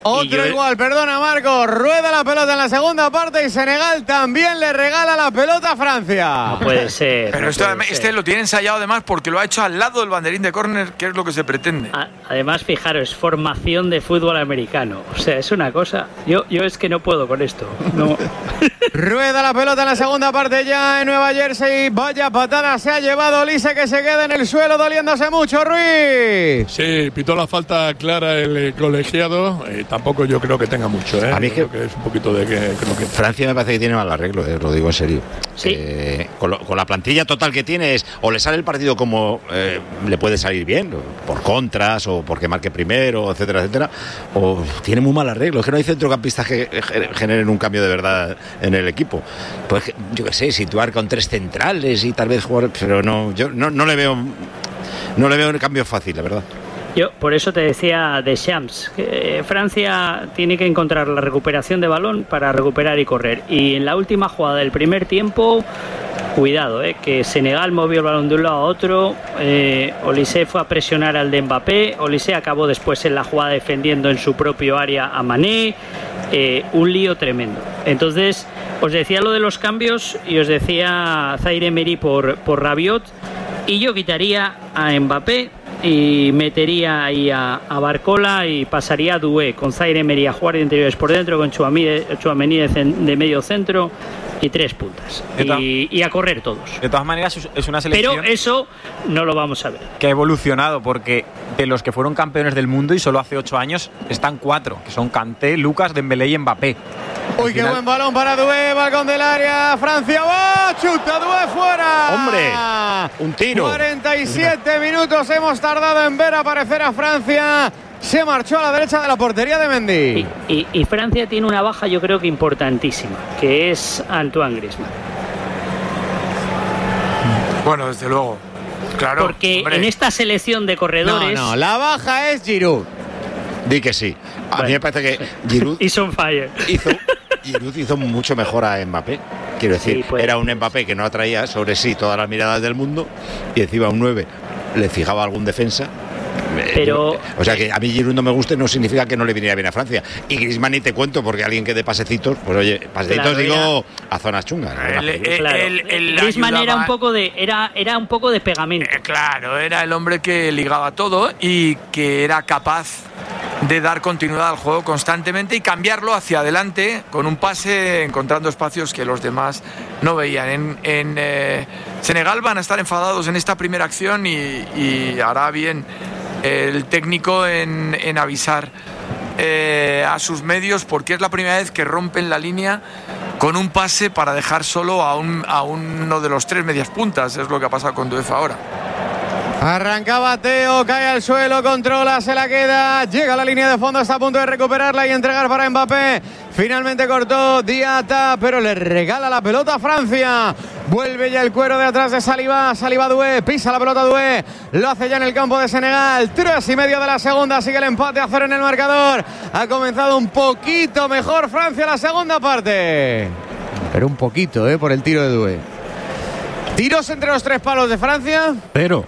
Otro igual, perdona Marco, rueda la pelota en la segunda parte y Senegal también le regala la pelota a Francia. No puede ser. Pero este lo tiene ensayado además porque lo ha hecho al lado del banderín de córner, que es lo que se pretende. Además, fijaros, formación de fútbol americano. O sea, es una cosa. Yo es que no puedo con esto. No. Rueda la pelota en la segunda parte ya en Nueva Jersey. Vaya patada se ha llevado Olise, que se queda en el suelo doliéndose mucho. Ruiz. Sí, pitó la falta clara el colegiado. Tampoco yo creo que tenga mucho, ¿eh? A mí creo que es un poquito de que Francia me parece que tiene mal arreglo, lo digo en serio. Sí. Con la plantilla total que tiene o le sale el partido como le puede salir bien, por contras o porque marque primero, etcétera, etcétera, o tiene muy mal arreglo. Es que no hay centrocampistas que generen un cambio de verdad en el equipo. Pues yo qué sé, situar con 3 centrales y tal vez jugar, pero no, yo no le veo un cambio fácil, la verdad. Yo por eso te decía de Shams, que Francia tiene que encontrar la recuperación de balón para recuperar y correr. Y en la última jugada del primer tiempo, cuidado, que Senegal movió el balón de un lado a otro, Olise fue a presionar al de Mbappé, Olise acabó después en la jugada defendiendo en su propio área a Mané, un lío tremendo. Entonces, os decía lo de los cambios y os decía Zaïre Emery por Rabiot, y yo quitaría a Mbappé y metería ahí a Barcola y pasaría a Doué con Zaïre Emery a jugar de interiores por dentro, con Tchouaméni de medio centro y 3 puntas y a correr todos. De todas maneras es una selección, pero eso no lo vamos a ver, que ha evolucionado, porque de los que fueron campeones del mundo y solo hace 8 años están 4, que son Kanté, Lucas, Dembélé y Mbappé. Uy, qué buen balón para Doué, balcón del área, Francia va, chuta Doué fuera. ¡Hombre! Un tiro. 47 minutos hemos tardado en ver aparecer a Francia. Se marchó a la derecha de la portería de Mendy. Y Francia tiene una baja, yo creo que importantísima, que es Antoine Griezmann. Bueno, desde luego. Claro. Porque hombre, en esta selección de corredores. No, la baja es Giroud. Di que sí. A mí me parece que Giroud hizo mucho mejor a Mbappé. Quiero decir, Sí, pues, era un Mbappé que no atraía sobre sí todas las miradas del mundo y encima un 9 le fijaba algún defensa. Pero, o sea, que a mí Giroud no me guste no significa que no le viniera bien a Francia. Y Griezmann ni te cuento, porque alguien que dé pasecitos, pues oye, pasecitos, claro, digo, a zonas chungas. Griezmann era un poco de pegamento. Claro, era el hombre que ligaba todo y que era capaz de dar continuidad al juego constantemente y cambiarlo hacia adelante con un pase, encontrando espacios que los demás no veían. En Senegal van a estar enfadados en esta primera acción y hará bien el técnico en avisar a sus medios, porque es la primera vez que rompen la línea con un pase para dejar solo a uno de los 3 medias puntas. Es lo que ha pasado con Doué ahora. Arrancaba Teo, cae al suelo, controla, se la queda, llega a la línea de fondo, está a punto de recuperarla y entregar para Mbappé. Finalmente cortó Diatta, pero le regala la pelota a Francia. Vuelve ya el cuero de atrás de Saliba Doué, pisa la pelota Doué, lo hace ya en el campo de Senegal. 3:30 de la segunda, sigue el empate a 0 en el marcador. Ha comenzado un poquito mejor Francia la segunda parte, pero un poquito, por el tiro de Doué. Tiros entre los 3 palos de Francia, pero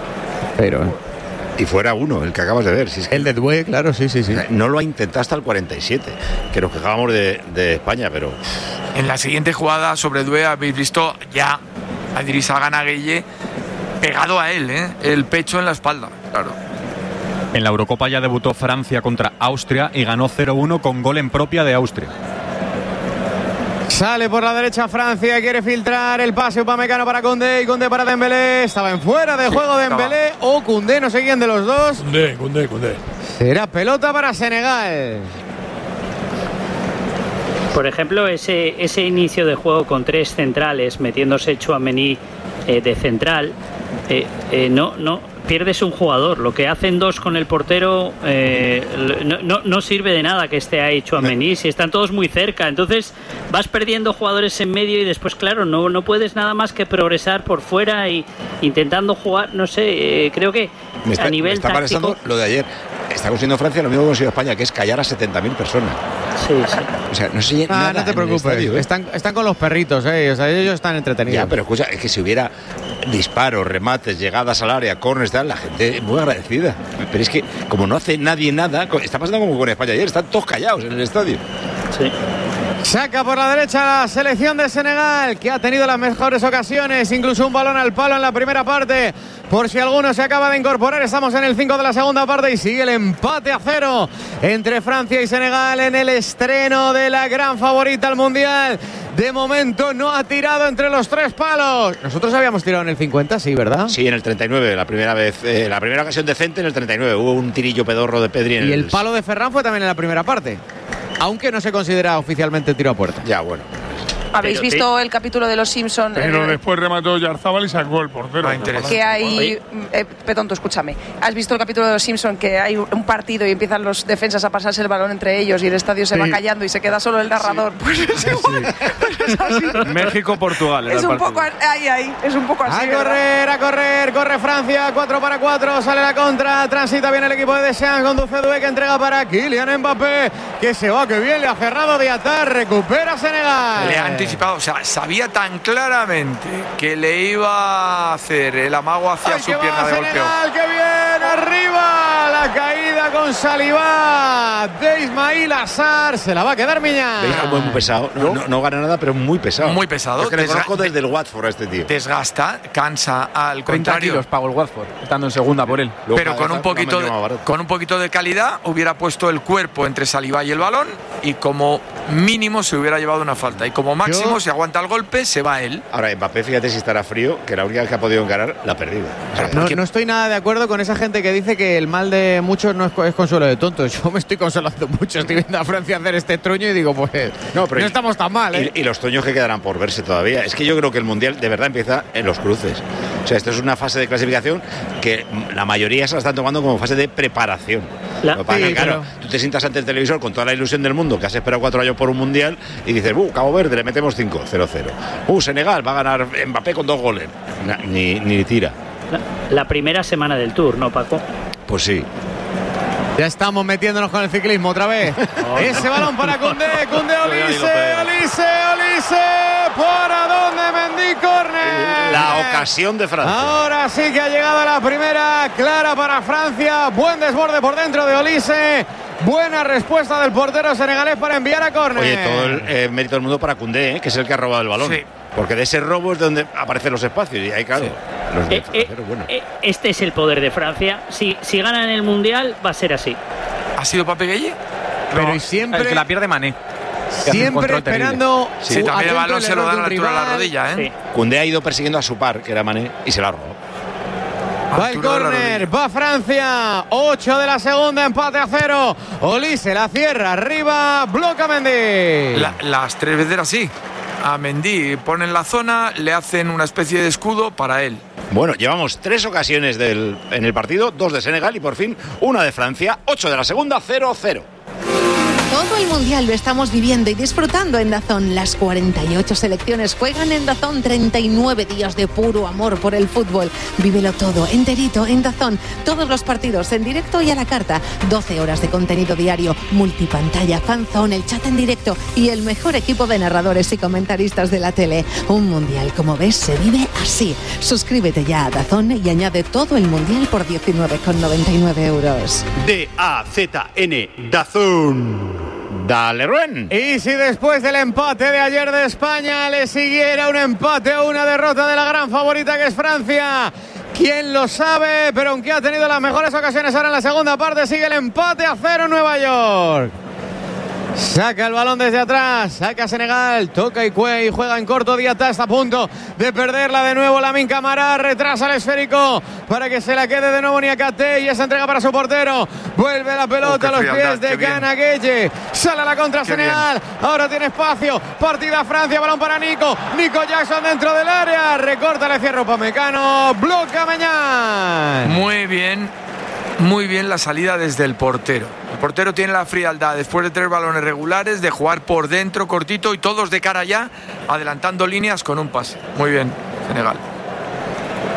Y fuera uno, el que acabas de ver. Si es que el de Doué, claro, sí. no lo ha intentado hasta el 47, que nos quejábamos de España, pero... En la siguiente jugada sobre Doué habéis visto ya a Idrissa Gana Gueye pegado a él, el pecho en la espalda, claro. En la Eurocopa ya debutó Francia contra Austria y ganó 0-1 con gol en propia de Austria. Sale por la derecha Francia, quiere filtrar el pase Upamecano para Koundé y Koundé para Dembélé. Estaba en fuera de juego Dembélé o Koundé, no sé quién de los dos. Koundé. Será pelota para Senegal. Por ejemplo, ese inicio de juego con 3 centrales, metiéndose Tchouaméni de central, no pierdes un jugador. Lo que hacen 2 con el portero no sirve de nada que esté ahí Tchouaméni, si están todos muy cerca. Entonces vas perdiendo jugadores en medio y después, claro, no puedes nada más que progresar por fuera y intentando jugar, no sé, creo que a nivel me está táctico... parecendo lo de ayer. Está consiguiendo Francia lo mismo que consiguió España, que es callar a 70.000 personas. Sí, sí. O sea, no se llena nada. No te en el preocupes, estadio, ¿eh? están con los perritos, o sea, ellos están entretenidos. Ya, pero escucha, es que si hubiera disparos, remates, llegadas al área, corners, tal, la gente es muy agradecida. Pero es que, como no hace nadie nada, está pasando como con España ayer, están todos callados en el estadio. Sí. Saca por la derecha la selección de Senegal, que ha tenido las mejores ocasiones, incluso un balón al palo en la primera parte. Por si alguno se acaba de incorporar, estamos en el 5 de la segunda parte y sigue el empate a 0 entre Francia y Senegal en el estreno de la gran favorita al Mundial. De momento no ha tirado entre los 3 palos. Nosotros habíamos tirado en el 50, sí, ¿verdad? Sí, en el 39, la primera vez, la primera ocasión decente en el 39. Hubo un tirillo pedorro de Pedri en y el palo de Ferran fue también en la primera parte, aunque no se considera oficialmente tiro a puerta. Ya, bueno. ¿Habéis visto el capítulo de Los Simpson? Pero después remató Yarzábal y sacó el portero. Que hay... Petón, tú escúchame. ¿Has visto el capítulo de Los Simpson que hay un partido y empiezan los defensas a pasarse el balón entre ellos y el estadio se va callando y se queda solo el narrador? Pues es igual. Pues es así. México-Portugal. Es un poco ahí. Es un poco así. A correr. Corre Francia. 4-4. Sale la contra. Transita bien el equipo de Deschamps. Conduce Doué, que entrega para Kylian Mbappé. Que se va, que bien. Le ha cerrado Diatar. Recupera Senegal. Le ha anticipado. O sea, sabía tan claramente que le iba a hacer el amago hacia su pierna de golpeo. ¡Qué bien! ¡Arriba! La caída con Saliba de Ismail Assar. Se la va a quedar Miñán. ¿Veis cómo es muy pesado? No gana nada, pero es muy pesado. Muy pesado. Es que le conozco desde el Watford a este tío. Desgasta, cansa, al 30 contrario. kilos pagó el Watford, estando en segunda por él. Luego Pero con un poquito de calidad hubiera puesto el cuerpo entre Saliba y el balón y como mínimo se hubiera llevado una falta. Y como máximo, si aguanta el golpe, se va él. Ahora, Mbappé, fíjate si estará frío, que la única vez que ha podido encarar, la ha perdido. O sea, No estoy nada de acuerdo con esa gente que dice que el mal de muchos no es consuelo de tontos. Yo me estoy consolando mucho. Estoy viendo a Francia hacer este truño y digo, pues no estamos tan mal, ¿eh? Y los truños que quedarán por verse todavía. Es que yo creo que el Mundial de verdad empieza en los cruces. O sea, esto es una fase de clasificación que la mayoría se la están tomando como fase de preparación. Claro, tú te sientas ante el televisor con toda la ilusión del mundo, que has esperado 4 años por un Mundial, y dices, Cabo Verde, le metemos 5, 0-0. Senegal va a ganar Mbappé con 2 goles. Ni tira. La primera semana del Tour, ¿no, Paco? Pues sí. Ya estamos metiéndonos con el ciclismo otra vez. Ese balón para Koundé, Olise, ¿para dónde? Mendy, córner. La ocasión de Francia. Ahora sí que ha llegado la primera clara para Francia. Buen desborde por dentro de Olise. Buena respuesta del portero senegalés para enviar a córner. Oye, todo el mérito del mundo para Koundé, que es el que ha robado el balón. Sí. Porque de ese robo es donde aparecen los espacios. Y ahí, claro, los de bueno. Este es el poder de Francia. Si ganan el Mundial, va a ser así. ¿Ha sido Pape Gueye? Pero y siempre... El que la pierde Mané. Siempre esperando... Sí, también el balón se lo dan a la altura de la rodilla, ¿eh? Sí. Koundé ha ido persiguiendo a su par, que era Mané, y se la ha robado. Va el córner, va Francia. 8 de la segunda, empate a 0. Olise la cierra, arriba, bloca Mendy. Las 3 veces así. A Mendy ponen la zona, le hacen una especie de escudo para él. Bueno, llevamos 3 ocasiones en el partido, 2 de Senegal y por fin una de Francia. 8 de la segunda, 0-0. Todo el Mundial lo estamos viviendo y disfrutando en DAZN. Las 48 selecciones juegan en DAZN. 39 días de puro amor por el fútbol. Vívelo todo, enterito, en DAZN. Todos los partidos en directo y a la carta. 12 horas de contenido diario, multipantalla, fanzone, el chat en directo y el mejor equipo de narradores y comentaristas de la tele. Un Mundial, como ves, se vive así. Suscríbete ya a DAZN y añade todo el Mundial por 19,99 euros. DAZN, DAZN. Dale, Ruen. Y si después del empate de ayer de España le siguiera un empate o una derrota de la gran favorita que es Francia, quién lo sabe, pero aunque ha tenido las mejores ocasiones ahora en la segunda parte, sigue el empate a 0 en Nueva York. Saca el balón desde atrás, saca Senegal, toca y juega en corto. Diatta está a punto de perderla de nuevo. Lamine Camara retrasa el esférico para que se la quede de nuevo Niakate y esa entrega para su portero. Vuelve la pelota a los pies de Gana Gueye. Sale a la contra Senegal. Ahora tiene espacio. Partida Francia, balón para Nico Jackson dentro del área. Recorta el cierre Upamecano. Bloca Mañán. Muy bien la salida desde el portero. El portero tiene la frialdad, después de 3 balones regulares, de jugar por dentro, cortito y todos de cara ya, adelantando líneas con un pase. Muy bien, Senegal.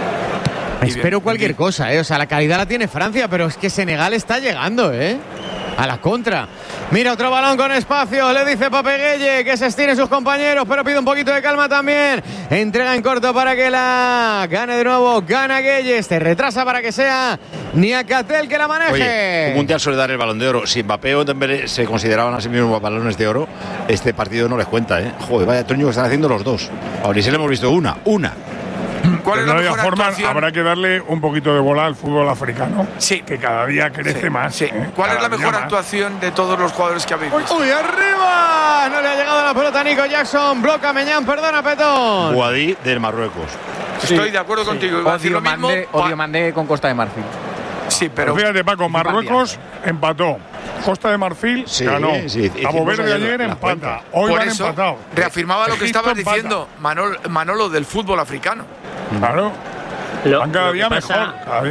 Espero cualquier cosa, ¿eh? O sea, la calidad la tiene Francia, pero es que Senegal está llegando, ¿eh? a la contra. Mira, otro balón con espacio, le dice Pape Gueye que se estiren sus compañeros, pero pide un poquito de calma también. Entrega en corto para que la gane de nuevo, gana Gueye, se retrasa para que sea Niakatel que la maneje. Oye, un mundial suele dar el Balón de Oro. Si Mbappé o Dembélé se consideraban a sí mismos balones de oro, este partido no les cuenta, ¿eh? Joder, vaya truño que están haciendo los dos. A Olise le hemos visto una. ¿Cuál es la mejor actuación? Habrá que darle un poquito de bola al fútbol africano, que cada día crece más. Sí. ¿Cuál es la mejor actuación de todos los jugadores que habéis visto? ¡Uy, arriba! No le ha llegado la pelota a Nico Jackson. Bloca Meñán, perdona, Petón. Guadí del Marruecos. Estoy de acuerdo contigo. Iba a decir lo mismo. Odio Mandé con Costa de Marfil. Sí, pero fíjate, Paco, Marruecos empató. Costa de Marfil ganó. Cabo Verde ayer empata. Hoy van empatados. Reafirmaba lo que estabas diciendo, Manolo, del fútbol africano. Claro. Cada día mejor.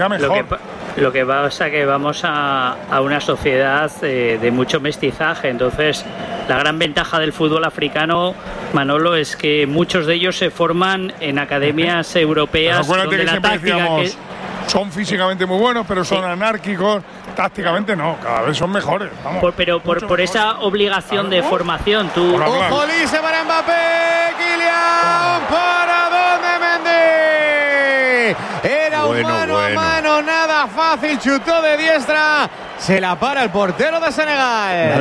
Lo que pasa es que vamos a una sociedad de mucho mestizaje. Entonces, la gran ventaja del fútbol africano, Manolo, es que muchos de ellos se forman en academias europeas. Acuérdate donde que siempre decíamos, son físicamente muy buenos, pero son anárquicos. Tácticamente no, cada vez son mejores. Vamos, pero por esa obligación de formación, tú. Ojo, Olise para Mbappé, Kylian, ¿para dónde Mendy? Era un mano a mano, nada fácil, chutó de diestra, se la para el portero de Senegal.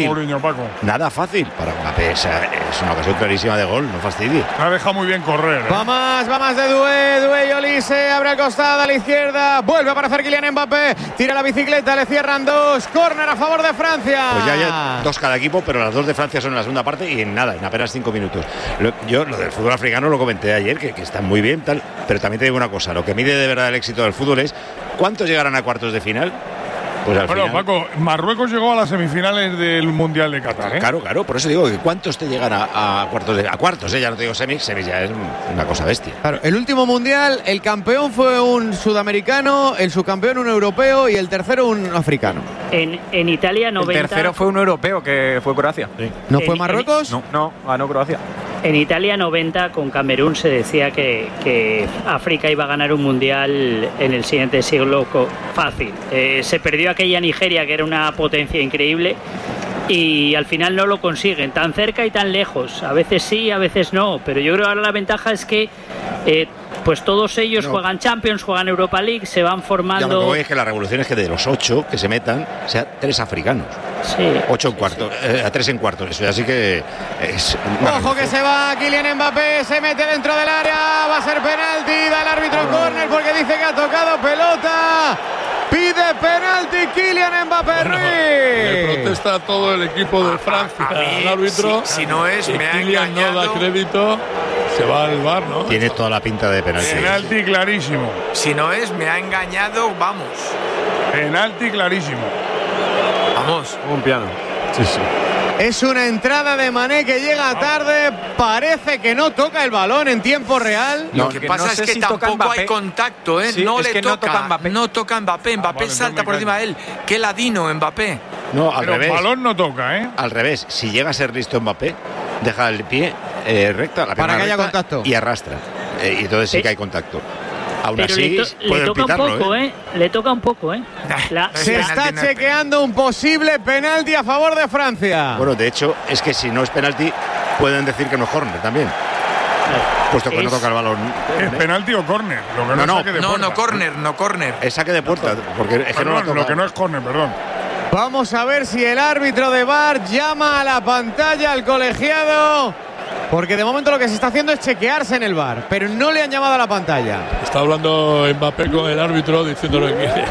Nada fácil para Mbappé, es una ocasión clarísima de gol, no fastidie. La deja muy bien correr. Va más de Doué y Olise, abre al costado a la izquierda, vuelve a aparecer Kylian Mbappé, tira la bicicleta, le cierran dos, córner a favor de Francia. Pues ya hay dos cada equipo, pero las dos de Francia son en la segunda parte y en apenas 5 minutos. Yo lo del fútbol africano lo comenté ayer, que está muy bien, tal, pero también te digo una cosa, lo que mide de verdad el éxito del fútbol es ¿cuántos llegarán a cuartos de final? Pues al final. Paco, Marruecos llegó a las semifinales del Mundial de Qatar, ¿eh? Claro, por eso digo que ¿cuántos te llegan a cuartos? Ya no te digo semis ya es una cosa bestia. Claro, el último Mundial, el campeón fue un sudamericano, el subcampeón un europeo y el tercero un africano. En Italia 90. El tercero fue un europeo, que fue Croacia. Sí. ¿No fue Marruecos? No, ganó Croacia. En Italia 90 con Camerún se decía que África iba a ganar un mundial en el siguiente siglo fácil. Se perdió aquella Nigeria que era una potencia increíble y al final no lo consiguen, tan cerca y tan lejos. A veces sí, a veces no, pero yo creo que ahora la ventaja es que pues todos ellos juegan Champions, juegan Europa League, se van formando. Ya lo que voy es que la revolución es que de los 8 que se metan, sea 3 africanos. Sí. 8 en cuartos, a 3 en cuartos. Eso ya sí que es. Ojo que se va Kylian Mbappé, se mete dentro del área, va a ser penalti, da el árbitro córner porque dice que ha tocado pelota. Pide penalti Kylian Mbappé. Le protesta todo el equipo de Francia al árbitro. Si no es, me ha Kylian engañado. no da crédito, se va al VAR, ¿no? Tiene toda la pinta de penalti. Penalti clarísimo. Si no es, me ha engañado, vamos. Penalti clarísimo. Vamos. Un piano. Sí. Es una entrada de Mané que llega tarde, parece que no toca el balón en tiempo real. Lo que pasa es que tampoco hay contacto, ¿eh? Sí, no es le que toca, no toca Mbappé. Mbappé salta por encima de él. Qué ladino Mbappé. No, al Pero revés. el balón no toca, ¿eh? Al revés, si llega a ser listo Mbappé, deja el pie recta, la para pierna que haya recta contacto. Y arrastra. Y entonces sí que hay contacto. Aún Pero así, le toca un poco, Le toca un poco, Se está chequeando un posible penalti a favor de Francia. Bueno, de hecho, es que si no es penalti, pueden decir que no es córner también. Puesto que no toca el balón. ¿Es penalti o córner? Lo que no, no córner. Es saque de puerta, porque es que no lo toca. Lo que no es córner, perdón. Vamos a ver si el árbitro de VAR llama a la pantalla al colegiado. Porque de momento lo que se está haciendo es chequearse en el VAR, pero no le han llamado a la pantalla. Está hablando Mbappé con el árbitro diciéndole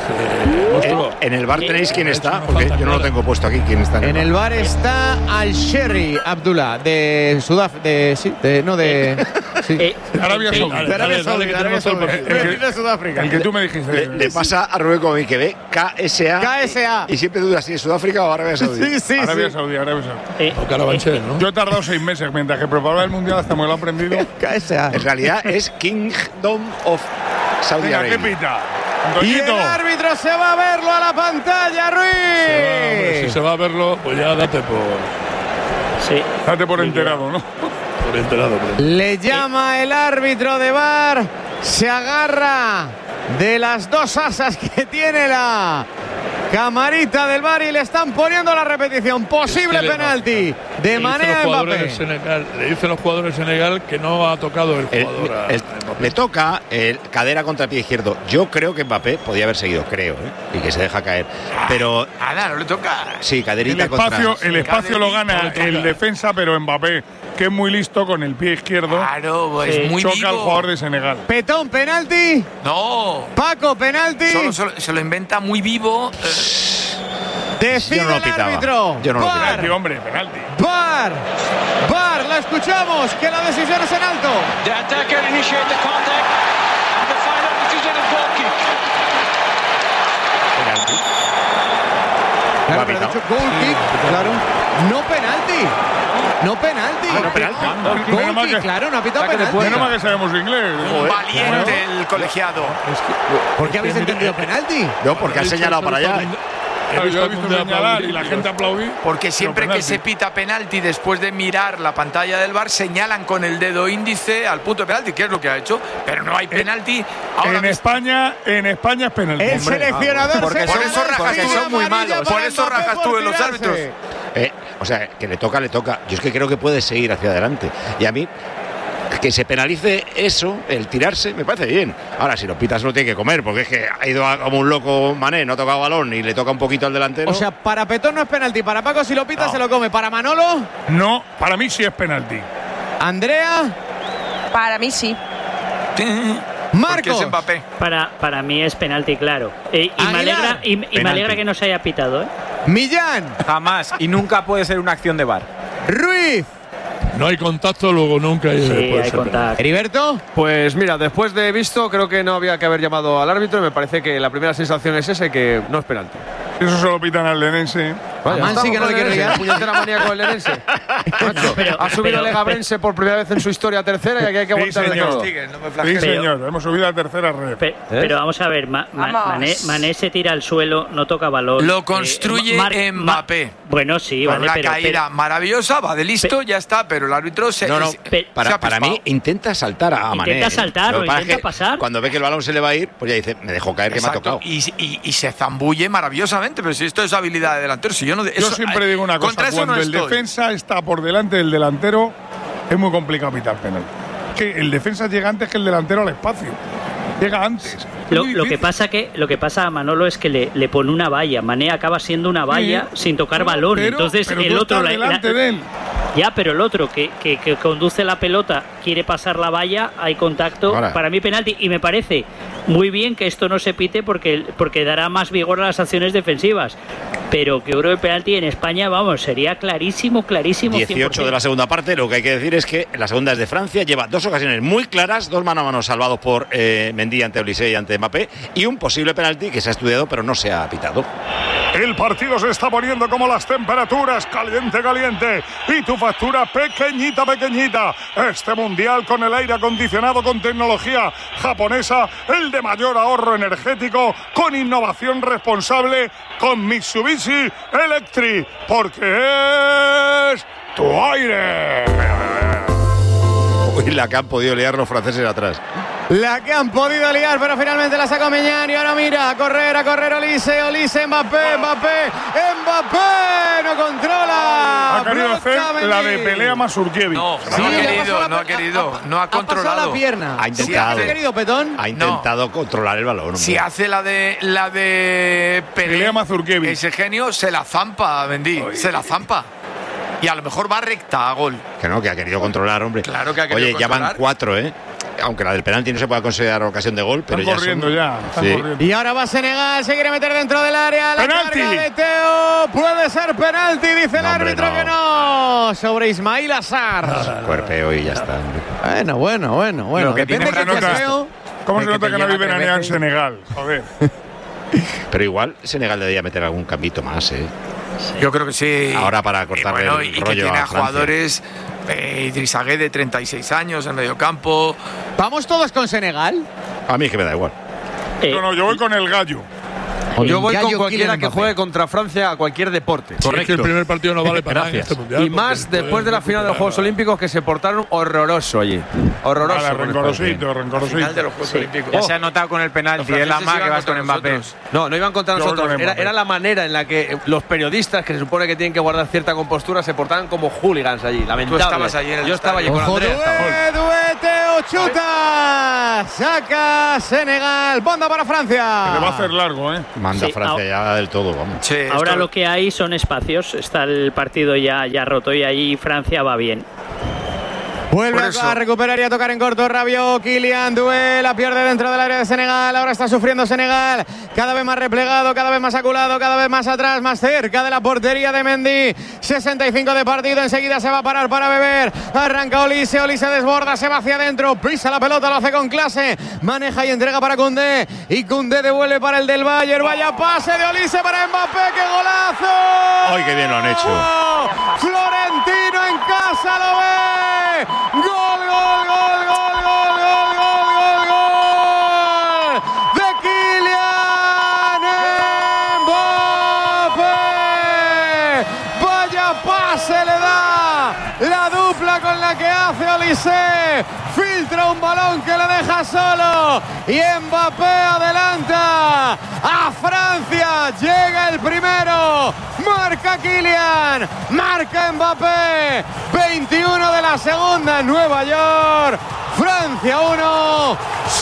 que en el VAR tenéis quién está, porque yo no lo tengo puesto aquí. ¿Quién está en el VAR? Está Al-Sherry Abdullah de Sudáfrica, Arabia Saudí. De Sudáfrica. El que tú me dijiste. Le pasa a Rubén y que ve KSA. Y siempre duda si es Sudáfrica o Arabia Saudí. Sí. Arabia Saudí. O Carabanchel, ¿no? Yo he tardado 6 meses mientras que preparaba el mundial hasta me lo he aprendido. KSA. En realidad es Kingdom of Saudi Arabia. ¿Qué pita? Y el árbitro se va a verlo a la pantalla, Ruiz. Si se va a verlo, pues ya date por enterado, ¿no? Por enterado. Le llama el árbitro de VAR, se agarra de las dos asas que tiene la Camarita del VAR y le están poniendo la repetición. Posible penalti de Mané a Mbappé. Le dicen los jugadores de Senegal que no ha tocado el jugador. Le toca cadera contra el pie izquierdo. Yo creo que Mbappé podía haber seguido, y que se deja caer. Pero nada, no le toca. Sí, caderita el espacio lo gana el defensa, pero Mbappé, que es muy listo con el pie izquierdo, es muy choca vivo. al jugador de Senegal. Petón, penalti. No. Paco, penalti. Solo se lo inventa muy vivo. Decide el árbitro. Yo no lo VAR. Penalti, hombre, penalti. VAR, la escuchamos, que la decisión es en alto. The attacker initiate the contact. And the final decision is goal kick. Penalti. Claro, pero ha dicho goal kick, claro. No penalti. No penalti. Goal kick, claro, no ha pitado penalti. Menos mal que sabemos inglés. Valiente el colegiado. ¿Por qué habéis entendido penalti? No, porque ha señalado para allá. Yo he visto señalar y la gente aplaudir. Porque siempre que se pita penalti después de mirar la pantalla del VAR, señalan con el dedo índice al punto de penalti, que es lo que ha hecho, pero no hay penalti. En España es penalti. El seleccionador por eso rajas tú, son muy malos. Por eso rajas tú en los árbitros. O sea, que le toca. Yo es que creo que puede seguir hacia adelante. Y a mí, que se penalice eso, el tirarse, me parece bien. Ahora, si lo pitas no tiene que comer, porque es que ha ido como un loco Mané, no ha tocado balón y le toca un poquito al delantero. O sea, para Petón no es penalti, para Paco si lo pita se lo come. ¿Para Manolo? No, para mí sí es penalti. ¿Andrea? Para mí sí. Marcos. Es Mbappé. Para mí es penalti, claro. Y me alegra que no se haya pitado, Millán. Jamás. Y nunca puede ser una acción de VAR. Ruiz. No hay contacto, luego nunca hay contacto. ¿Heriberto? Pues mira, después de visto, creo que no había que haber llamado al árbitro y me parece que la primera sensación es ese, que no es penalti. Eso se lo pitan al lenense. Mansi, que no le quiere liar. Puñetera manía con el lenense. Ha subido el Legabrense por primera vez en su historia tercera y aquí hay que aguantar de todo. Sí, señor, hemos subido a tercera red. Pero vamos a ver, Mané se tira al suelo, no toca balón. Lo construye Mbappé. Bueno, sí, vale, una caída maravillosa, va de listo, ya está, pero el árbitro para mí intenta saltar a Mané. Intenta saltar o intenta pasar. Cuando ve que el balón se le va a ir, pues ya dice, me dejó caer, que me ha tocado. Y se zambulle maravillosamente, pero si esto es habilidad de delantero, si yo no... Yo siempre digo una cosa, cuando el defensa está por delante del delantero, es muy complicado pitar penal. Que el defensa llega antes que el delantero al espacio. Llega antes. Lo que pasa a Manolo es que le pone una valla. Mané acaba siendo una valla sin tocar balón. Entonces pero el otro delante de él. Ya, pero el otro que conduce la pelota quiere pasar la valla, hay contacto. Ahora. Para mí penalti, y me parece muy bien que esto no se pite porque dará más vigor a las acciones defensivas. Pero que creo que penalti en España, vamos, sería clarísimo. 18 100%. de la segunda parte. Lo que hay que decir es que la segunda es de Francia. Lleva dos ocasiones muy claras, dos mano a mano salvados por Mendy ante Olise y ante Mbappé, y un posible penalti que se ha estudiado pero no se ha pitado. El partido se está poniendo como las temperaturas, caliente, y tu factura pequeñita. Este mundial con el aire acondicionado con tecnología japonesa, el de mayor ahorro energético, con innovación responsable, con Mitsubishi Electric, porque es tu aire. Uy, la que han podido liar los franceses atrás. La que han podido liar, pero finalmente la sacó Millán y ahora mira, a correr Olise, Mbappé, no controla. Ha querido hacer la de pelea Mazurkiewicz. No ha querido, no ha controlado. Ha pasado la pierna. Ha intentado. ¿Sí ha querido, Petón? Ha intentado controlar el balón. Si hace la de pelea Mazurkiewicz, ese genio se la zampa, Mendy, se la zampa. Y a lo mejor va recta a gol. Que no, que ha querido controlar, hombre. Claro que ha querido controlar. Ya van 4, aunque la del penalti no se pueda considerar ocasión de gol, pero están ya corriendo. Y ahora va Senegal, se quiere meter dentro del área. La ¡penalti! carga de Teo, puede ser penalti, dice el árbitro que no. Sobre Ismail Assar. Cuerpeo y ya está. Bueno. Depende de que Teo. ¿Cómo se nota que no viven en Senegal? Joder. Pero igual Senegal debería meter algún cambito más, Yo creo que sí. Ahora para cortarle el rollo que tiene a Francia. Jugadores, Idrissa Gueye de 36 años en medio campo. ¿Vamos todos con Senegal? A mí es que me da igual. No, yo voy con el gallo. Yo voy con cualquiera que juegue contra Francia a cualquier deporte. Correcto. Es que el primer partido no vale para nada en este mundial. Y más después de la final de los Juegos Olímpicos, que se portaron horroroso allí. Horroroso. Vale, rencorosito. Final de los Juegos Olímpicos. Ya se ha notado con el penalti. Es la más que vas con Mbappé. No iban contra nosotros. Era la manera en la que los periodistas, que se supone que tienen que guardar cierta compostura, se portaban como hooligans allí. Lamentable. Tú estabas allí en el Yo estaba allí con Andrea. Duete o chuta. Saca Senegal. Banda para Francia. Le va a hacer largo, ¿eh? Manda Francia ya del todo, vamos. Sí, Ahora lo que hay son espacios. Está el partido ya roto y ahí Francia va bien. Vuelve a recuperar y a tocar en corto. Rabiot, Kylian, la pierde dentro del área de Senegal. Ahora está sufriendo Senegal. Cada vez más replegado, cada vez más aculado, cada vez más atrás, más cerca de la portería de Mendy. 65 de partido. Enseguida se va a parar para beber. Arranca Olise desborda, se va hacia adentro. Pisa la pelota, lo hace con clase. Maneja y entrega para Koundé. Y Koundé devuelve para el del Bayern. Vaya pase de Olise para Mbappé. ¡Qué golazo! ¡Ay, qué bien lo han hecho! Florentino en casa lo ve. ¡Gol, gol, gol, gol, gol, gol, gol, gol, gol! ¡De Kylian Mbappé! ¡Vaya pase le da! La dupla con la que hace Olise. Filtra un balón que le deja solo. Y Mbappé adelanta a Francia. Llega el primero. Marca Kylian. Marca Mbappé. 21 de la segunda en Nueva York. Francia 1,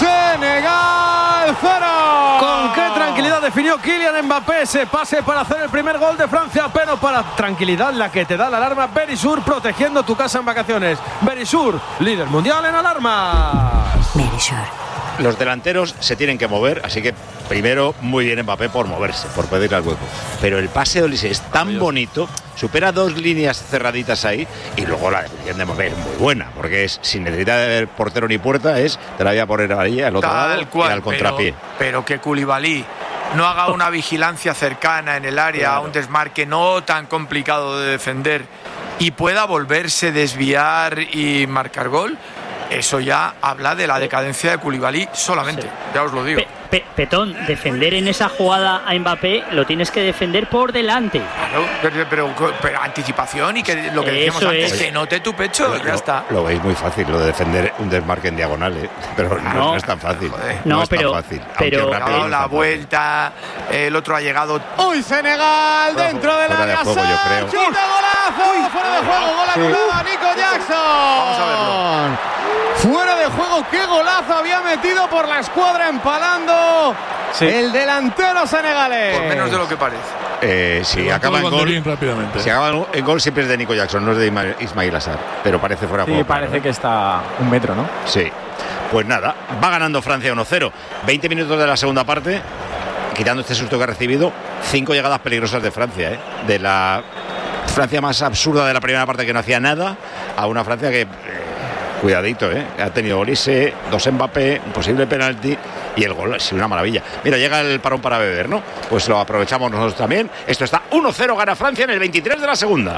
Senegal 0. Con qué tranquilidad definió Kylian Mbappé ese pase para hacer el primer gol de Francia, pero para tranquilidad la que te da la alarma Verisur, protegiendo tu casa en vacaciones. Verisur, líder mundial en alarmas. Verisur. Los delanteros se tienen que mover, así que primero muy bien Mbappé por moverse, por pedir al hueco. Pero el pase de Olise es tan bonito, supera 2 líneas cerraditas ahí, y luego la definición de Mbappé es muy buena, porque es sin necesidad de portero ni puerta, te la voy a poner ahí al otro lado y al contrapié. Pero que Koulibaly no haga una vigilancia cercana en el área, un desmarque no tan complicado de defender y pueda volverse, desviar y marcar gol. Eso ya habla de la decadencia de Koulibaly solamente, ya os lo digo. Petón, defender en esa jugada a Mbappé lo tienes que defender por delante. Claro, pero anticipación y que lo que decíamos antes, que note tu pecho, ya está. Lo veis muy fácil, lo de defender un desmarque en diagonal, pero no es tan fácil. No es tan fácil. Pero ha dado la vuelta, el otro ha llegado. ¡Uy, Senegal! Dentro del área. Fuera de juego, yo creo. ¡Chuta, golazo! ¡Fuera de juego! ¡Gol anulado a Nico Jackson! Vamos a verlo. Fuera de juego, qué golazo había metido por la escuadra empalando el delantero senegalés. Por menos de lo que parece. Si acaba en gol, si acaba en gol siempre es de Nico Jackson, no es de Ismail Assar, pero parece fuera de juego. Sí, parece que está un metro, ¿no? Sí. Pues nada, va ganando Francia 1-0. 20 minutos de la segunda parte, quitando este susto que ha recibido, 5 llegadas peligrosas de Francia, de la Francia más absurda de la primera parte, que no hacía nada, a una Francia que cuidadito, ha tenido Olise, 2 Mbappé, un posible penalti y el gol, sí, una maravilla. Mira, llega el parón para beber, ¿no? Pues lo aprovechamos nosotros también. Esto está 1-0, gana Francia en el 23 de la segunda.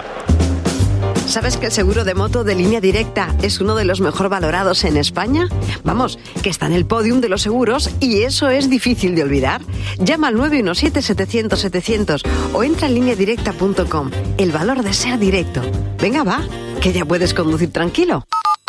¿Sabes que el seguro de moto de Línea Directa es uno de los mejor valorados en España? Vamos, que está en el podium de los seguros y eso es difícil de olvidar. Llama al 917-700-700 o entra en lineadirecta.com. El valor de ser directo. Venga, va, que ya puedes conducir tranquilo.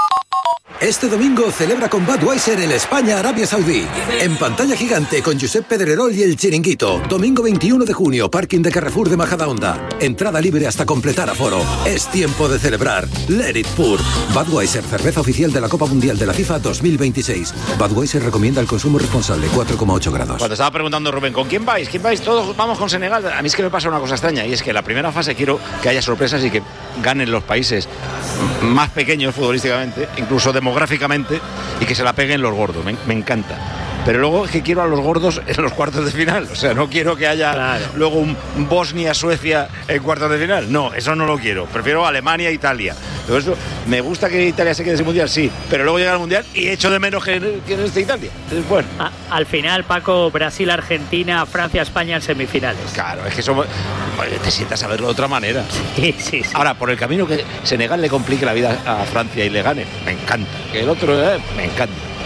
Este domingo celebra con Budweiser el España-Arabia Saudí. En pantalla gigante con Josep Pedrerol y El Chiringuito. Domingo 21 de junio, parking de Carrefour de Majadahonda. Entrada libre hasta completar aforo. Es tiempo de celebrar. Let it pour. Budweiser, cerveza oficial de la Copa Mundial de la FIFA 2026. Budweiser recomienda el consumo responsable, 4,8 grados. Cuando estaba preguntando Rubén, ¿con quién vais? ¿Quién vais? Todos vamos con Senegal. A mí es que me pasa una cosa extraña, y es que en la primera fase quiero que haya sorpresas y que ganen los países más pequeños futbolísticamente, incluso demográficamente, y que se la peguen los gordos. Me encanta. Pero luego es que quiero a los gordos en los cuartos de final. O sea, no quiero que haya luego un Bosnia-Suecia en cuartos de final. No, eso no lo quiero. Prefiero Alemania-Italia. Todo eso, me gusta que Italia se quede ese mundial, sí. Pero luego llega el mundial y echo de menos que no esté Italia. Entonces, bueno. Al final, Paco, Brasil-Argentina, Francia-España en semifinales. Claro, es que somos... te sientas a verlo de otra manera. Sí. Ahora, por el camino que Senegal le complique la vida a Francia y le gane, me encanta. Que el otro, me encanta.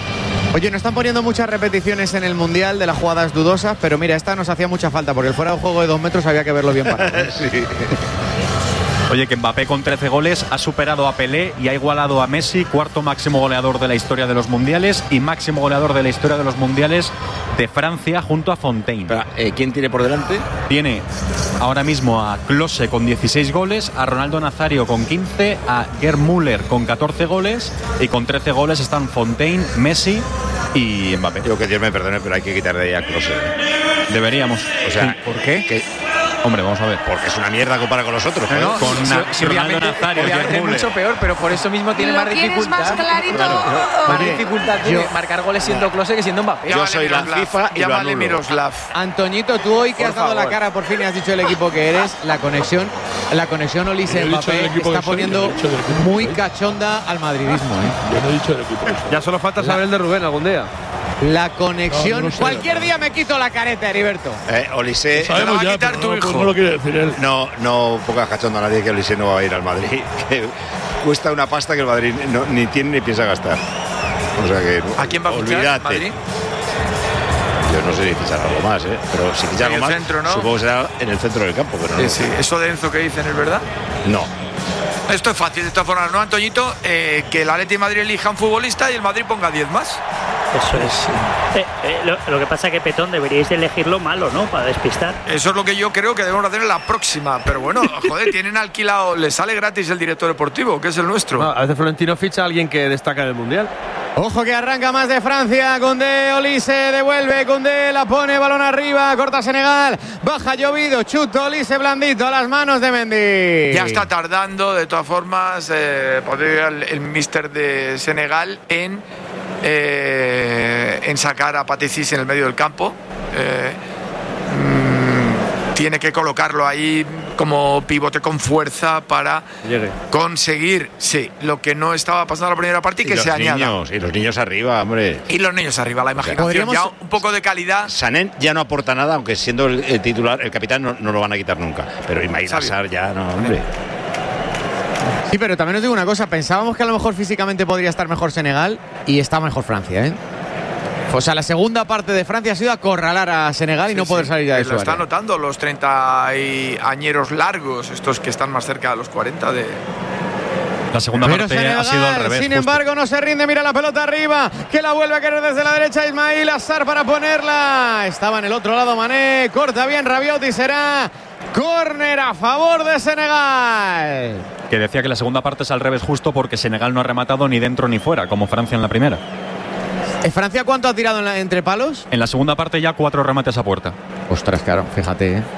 Oye, no están poniendo muchas repeticiones en el Mundial de las jugadas dudosas, pero mira, esta nos hacía mucha falta, porque el fuera de juego de 2 metros había que verlo bien parado. Sí. Oye, que Mbappé con 13 goles ha superado a Pelé y ha igualado a Messi, cuarto máximo goleador de la historia de los mundiales y máximo goleador de la historia de los mundiales de Francia junto a Fontaine. ¿Quién tiene por delante? Tiene ahora mismo a Klose con 16 goles, a Ronaldo Nazario con 15, a Gerd Müller con 14 goles y con 13 goles están Fontaine, Messi y Mbappé. Digo que Dios me perdone, pero hay que quitar de ahí a Klose. Deberíamos. O sea, sí. ¿Por qué? Hombre, vamos a ver. Porque es una mierda comparado con los otros. No, con obviamente, Nazario, es mucho peor, pero por eso mismo tiene más dificultad. Más clarito. Más dificultad tiene marcar goles siendo Klose que siendo Mbappé. Yo soy la FIFA y lo anulo. Miroslav. Antoñito, tú hoy que has dado la cara por fin y has dicho el equipo que eres, la conexión Olise-Mbappé está poniendo muy cachonda al madridismo. Yo no he dicho el equipo. Ya solo falta saber el de Rubén algún día. La conexión. No sé. Cualquier día me quito la careta, Heriberto. Olise. Sabemos ya, pero no lo quiere decir él. No pongas cachondo a nadie que Olise no va a ir al Madrid. Que cuesta una pasta que el Madrid ni tiene ni piensa gastar. O sea que. ¿A quién va a fichar olvídate. Madrid? Yo no sé si fichar algo más, pero si fichar algo más, centro, ¿no? supongo que será en el centro del campo. Pero no. Sí. ¿Eso de Enzo que dicen es verdad? No. Esto es fácil, de todas formas, ¿no, Antoñito? Que el Atleti de Madrid elija un futbolista y el Madrid ponga 10 más. Eso es. Lo que pasa es que Petón deberíais elegirlo malo, ¿no? Para despistar. Eso es lo que yo creo que debemos hacer en la próxima. Pero bueno, joder, tienen alquilado, les sale gratis el director deportivo, que es el nuestro. A veces Florentino ficha a alguien que destaca en el Mundial. Ojo que arranca más de Francia. Koundé, Olise, devuelve. Koundé la pone, balón arriba. Corta Senegal. Baja Llovido. Chuto, Olise blandito a las manos de Mendy. Ya está tardando, de todas formas, podría el míster de Senegal en sacar a Patecis en el medio del campo. Tiene que colocarlo ahí como pivote con fuerza para conseguir, lo que no estaba pasando en la primera parte y que se añada. Y los niños arriba, hombre. Y los niños arriba, la imaginación. Ya un poco de calidad. Sané ya no aporta nada, aunque siendo el titular, el capitán no lo van a quitar nunca. Pero Ismail Assar ya no, hombre. Sí, pero también os digo una cosa. Pensábamos que a lo mejor físicamente podría estar mejor Senegal y está mejor Francia, ¿eh? O sea, la segunda parte de Francia ha sido acorralar a Senegal y no poder salir ya de su Lo área. están notando los 30 y añeros largos, estos que están más cerca de los 40 de... La segunda Pero parte Senegal, ha sido al revés. sin embargo, no se rinde. Mira la pelota arriba, que la vuelve a querer desde la derecha Ismail Assar para ponerla. Estaba en el otro lado Mané, corta bien Rabiot y será córner a favor de Senegal. Que decía que la segunda parte es al revés justo porque Senegal no ha rematado ni dentro ni fuera, como Francia en la primera. ¿Francia cuánto ha tirado entre palos? En la segunda parte ya 4 remates a puerta. Ostras, claro, fíjate, ¿eh?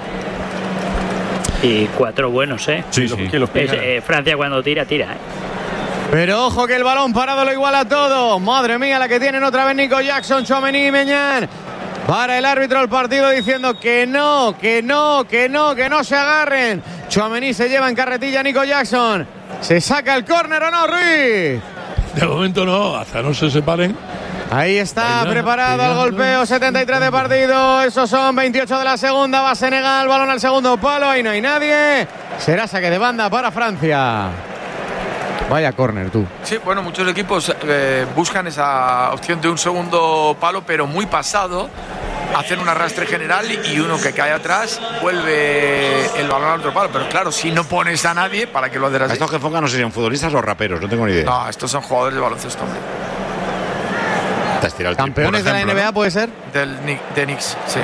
Y 4 buenos, ¿eh? Sí. Francia cuando tira, ¿eh? Pero ojo que el balón parado lo iguala todo. Madre mía, la que tienen otra vez Nico Jackson, Tchouaméni y Maignan. Para el árbitro del partido diciendo que no se agarren. Tchouaméni se lleva en carretilla a Nico Jackson. ¿Se saca el córner o no, Ruiz? De momento no, hasta no se separen. Ahí está, preparado el golpeo, 73 de partido, esos son 28 de la segunda, va Senegal, balón al segundo palo, ahí no hay nadie, será saque de banda para Francia. Vaya córner, tú. Sí, bueno, muchos equipos buscan esa opción de un segundo palo, pero muy pasado, hacen un arrastre general y uno que cae atrás vuelve el balón al otro palo, pero claro, si no pones a nadie, ¿para qué lo haces así? Estos que enfocan no serían futbolistas o raperos, no tengo ni idea. No, estos son jugadores de baloncesto, hombre. ¿Campeones de la NBA, puede ser? De Knicks, sí.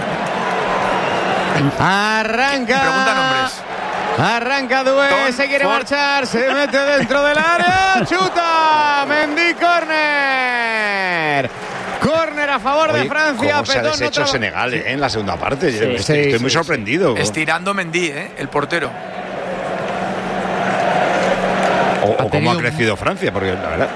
Arranca. Pregunta nombres. Arranca Doué, se quiere marchar, se mete dentro del área, chuta, Mendy, córner. Córner a favor de Francia. ¿Cómo se ha deshecho Senegal en la segunda parte? Estoy muy sorprendido. Estirando Mendy, el portero. O cómo ha crecido Francia, porque la verdad...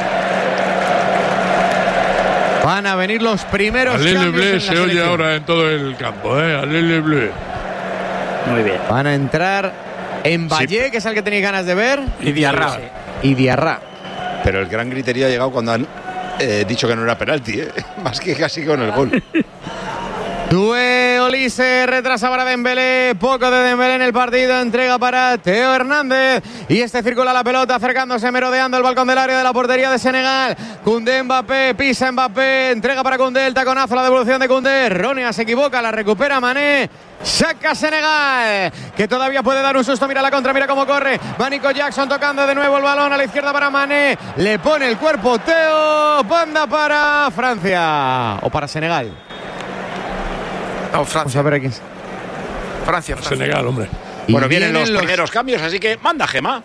Van a venir los primeros cambios Bleu en la se oye ahora en todo el campo, Bleu. Muy bien. Van a entrar en Valle, que es el que tenéis ganas de ver. Y Diarra. Y Diarra. Pero el gran griterío ha llegado cuando han dicho que no era penalti, más que casi con el gol. Doué, Olise, retrasa para Dembélé, poco de Dembélé en el partido, entrega para Theo Hernández y este circula la pelota acercándose, merodeando el balcón del área de la portería de Senegal. Koundé, Mbappé, pisa Mbappé, entrega para Koundé, el taconazo, la devolución de Koundé, Ronia se equivoca, la recupera Mané. Saca Senegal, que todavía puede dar un susto. Mira la contra, mira cómo corre. Va Nico Jackson tocando de nuevo el balón a la izquierda para Mané. Le pone el cuerpo Theo. Banda para Francia. O para Senegal. No, Francia. Vamos a ver aquí. Francia. Senegal, hombre. Bueno, vienen los primeros cambios, así que manda, Gemma.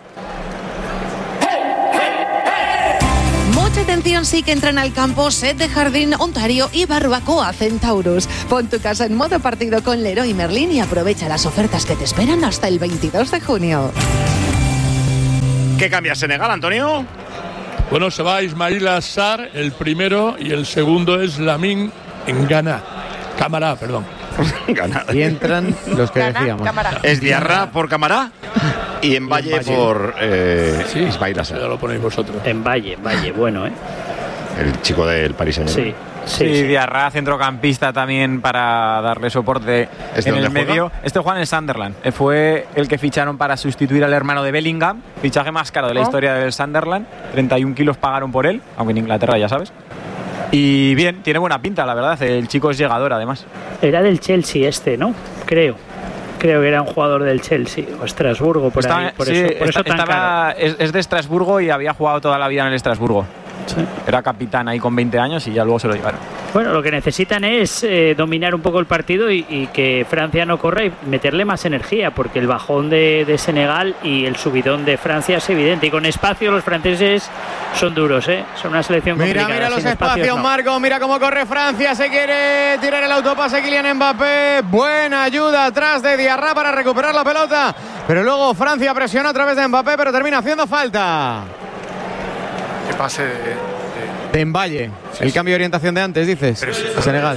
Mucha atención, sí que entran al campo Set de Jardín, Ontario y Barbacoa Centaurus. Pon tu casa en modo partido con Leroy Merlin y aprovecha las ofertas que te esperan hasta el 22 de junio. ¿Qué cambia Senegal, Antonio? Bueno, se va Ismaïla Sarr, el primero, y el segundo es Lamine Camara, perdón. Y entran los que decíamos. Es Diarra por Camará y en Valle por Ismaïla Sarr. Ya lo ponéis vosotros. En Valle, bueno, El chico del Paris Saint-Germain. Sí, Diarra, centrocampista también para darle soporte en el medio. Este juega en el Sunderland. Fue el que ficharon para sustituir al hermano de Bellingham. Fichaje más caro de la historia del Sunderland. 31 kilos pagaron por él, aunque en Inglaterra ya sabes. Y bien, tiene buena pinta, la verdad. El chico es llegador, además. Era del Chelsea ¿no? Creo que era un jugador del Chelsea o Estrasburgo, por ahí. Por eso tan caro. Es de Estrasburgo y había jugado toda la vida en el Estrasburgo. Sí. Era capitán ahí con 20 años y ya luego se lo llevaron. Bueno, lo que necesitan es dominar un poco el partido y que Francia no corra y meterle más energía, porque el bajón de Senegal y el subidón de Francia es evidente. Y con espacio los franceses son duros, son una selección complicada. Mira los sin espacios, no. Marco, mira cómo corre Francia, se quiere tirar el autopase Kylian Mbappé. Buena ayuda atrás de Diarra para recuperar la pelota, pero luego Francia presiona a través de Mbappé, pero termina haciendo falta. Que pase de Mbaye, el cambio de orientación de antes, dices, a Senegal.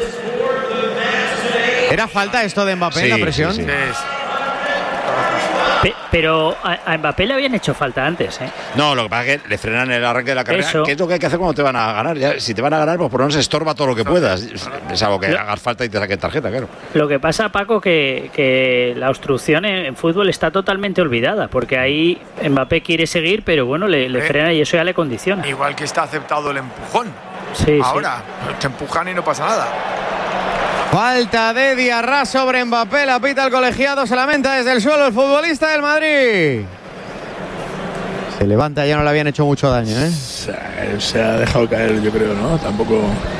¿Era falta esto de Mbappé en la presión? Sí. Pero a Mbappé le habían hecho falta antes, No, lo que pasa es que le frenan el arranque de la carrera. ¿Qué es lo que hay que hacer cuando te van a ganar? Ya, si te van a ganar, pues por lo menos estorba todo lo que puedas. Es algo que hagas falta y te saquen tarjeta, claro. Lo que pasa, Paco, que la obstrucción en fútbol está totalmente olvidada, porque ahí Mbappé quiere seguir, pero bueno, le frena y eso ya le condiciona. Igual que está aceptado el empujón. Sí, ahora te empujan y no pasa nada. Falta de Diarra sobre Mbappé, la pita el colegiado, se lamenta desde el suelo el futbolista del Madrid. Se levanta, ya no le habían hecho mucho daño, Se ha dejado caer, yo creo, ¿no? Tampoco...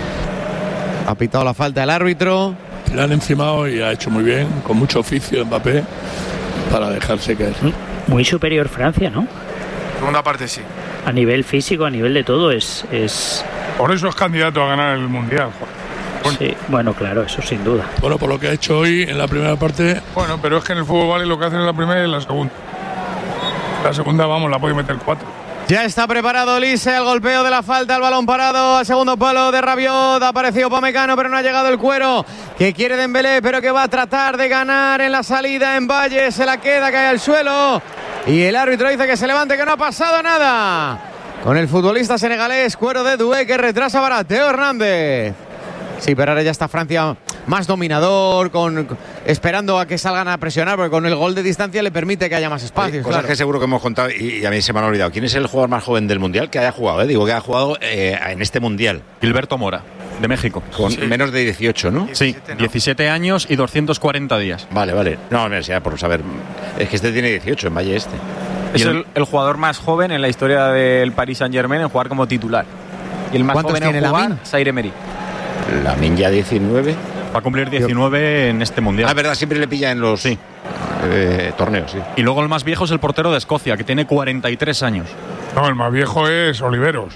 Ha pitado la falta el árbitro. Le han encimado y ha hecho muy bien, con mucho oficio Mbappé, para dejarse caer. Muy superior Francia, ¿no? Segunda parte sí. A nivel físico, a nivel de todo, es... Por eso es candidato a ganar el Mundial, Jorge. Sí, bueno, claro, eso sin duda. Bueno, por lo que ha hecho hoy en la primera parte... Bueno, pero es que en el fútbol vale lo que hacen en la primera y en la segunda. La segunda, vamos, la puede meter 4. Ya está preparado Olise, el golpeo de la falta, el balón parado al segundo palo de Rabiot. Ha aparecido Upamecano, pero no ha llegado el cuero que quiere Dembélé, pero que va a tratar de ganar en la salida en Valle. Se la queda, cae al suelo. Y el árbitro dice que se levante, que no ha pasado nada. Con el futbolista senegalés, cuero de Doué, que retrasa para Theo Hernández. Sí, pero ahora ya está Francia más dominador, esperando a que salgan a presionar, porque con el gol de distancia le permite que haya más espacios. Cosas que seguro que hemos contado y a mí se me han olvidado. ¿Quién es el jugador más joven del Mundial que haya jugado? Digo que ha jugado en este Mundial. Gilberto Mora, de México. Con menos de 18, ¿no? 17, sí, 17 años y 240 días. Vale. No, por saber. Es que este tiene 18 en Valle este. Es el jugador más joven en la historia del Paris Saint-Germain en jugar como titular. Y el más joven en jugar, Zaire Emery. Lamine ya 19. Va a cumplir 19 en este Mundial. Ah, verdad, siempre le pilla en los torneos, sí. Y luego el más viejo es el portero de Escocia, que tiene 43 años. No, el más viejo es Oliveros.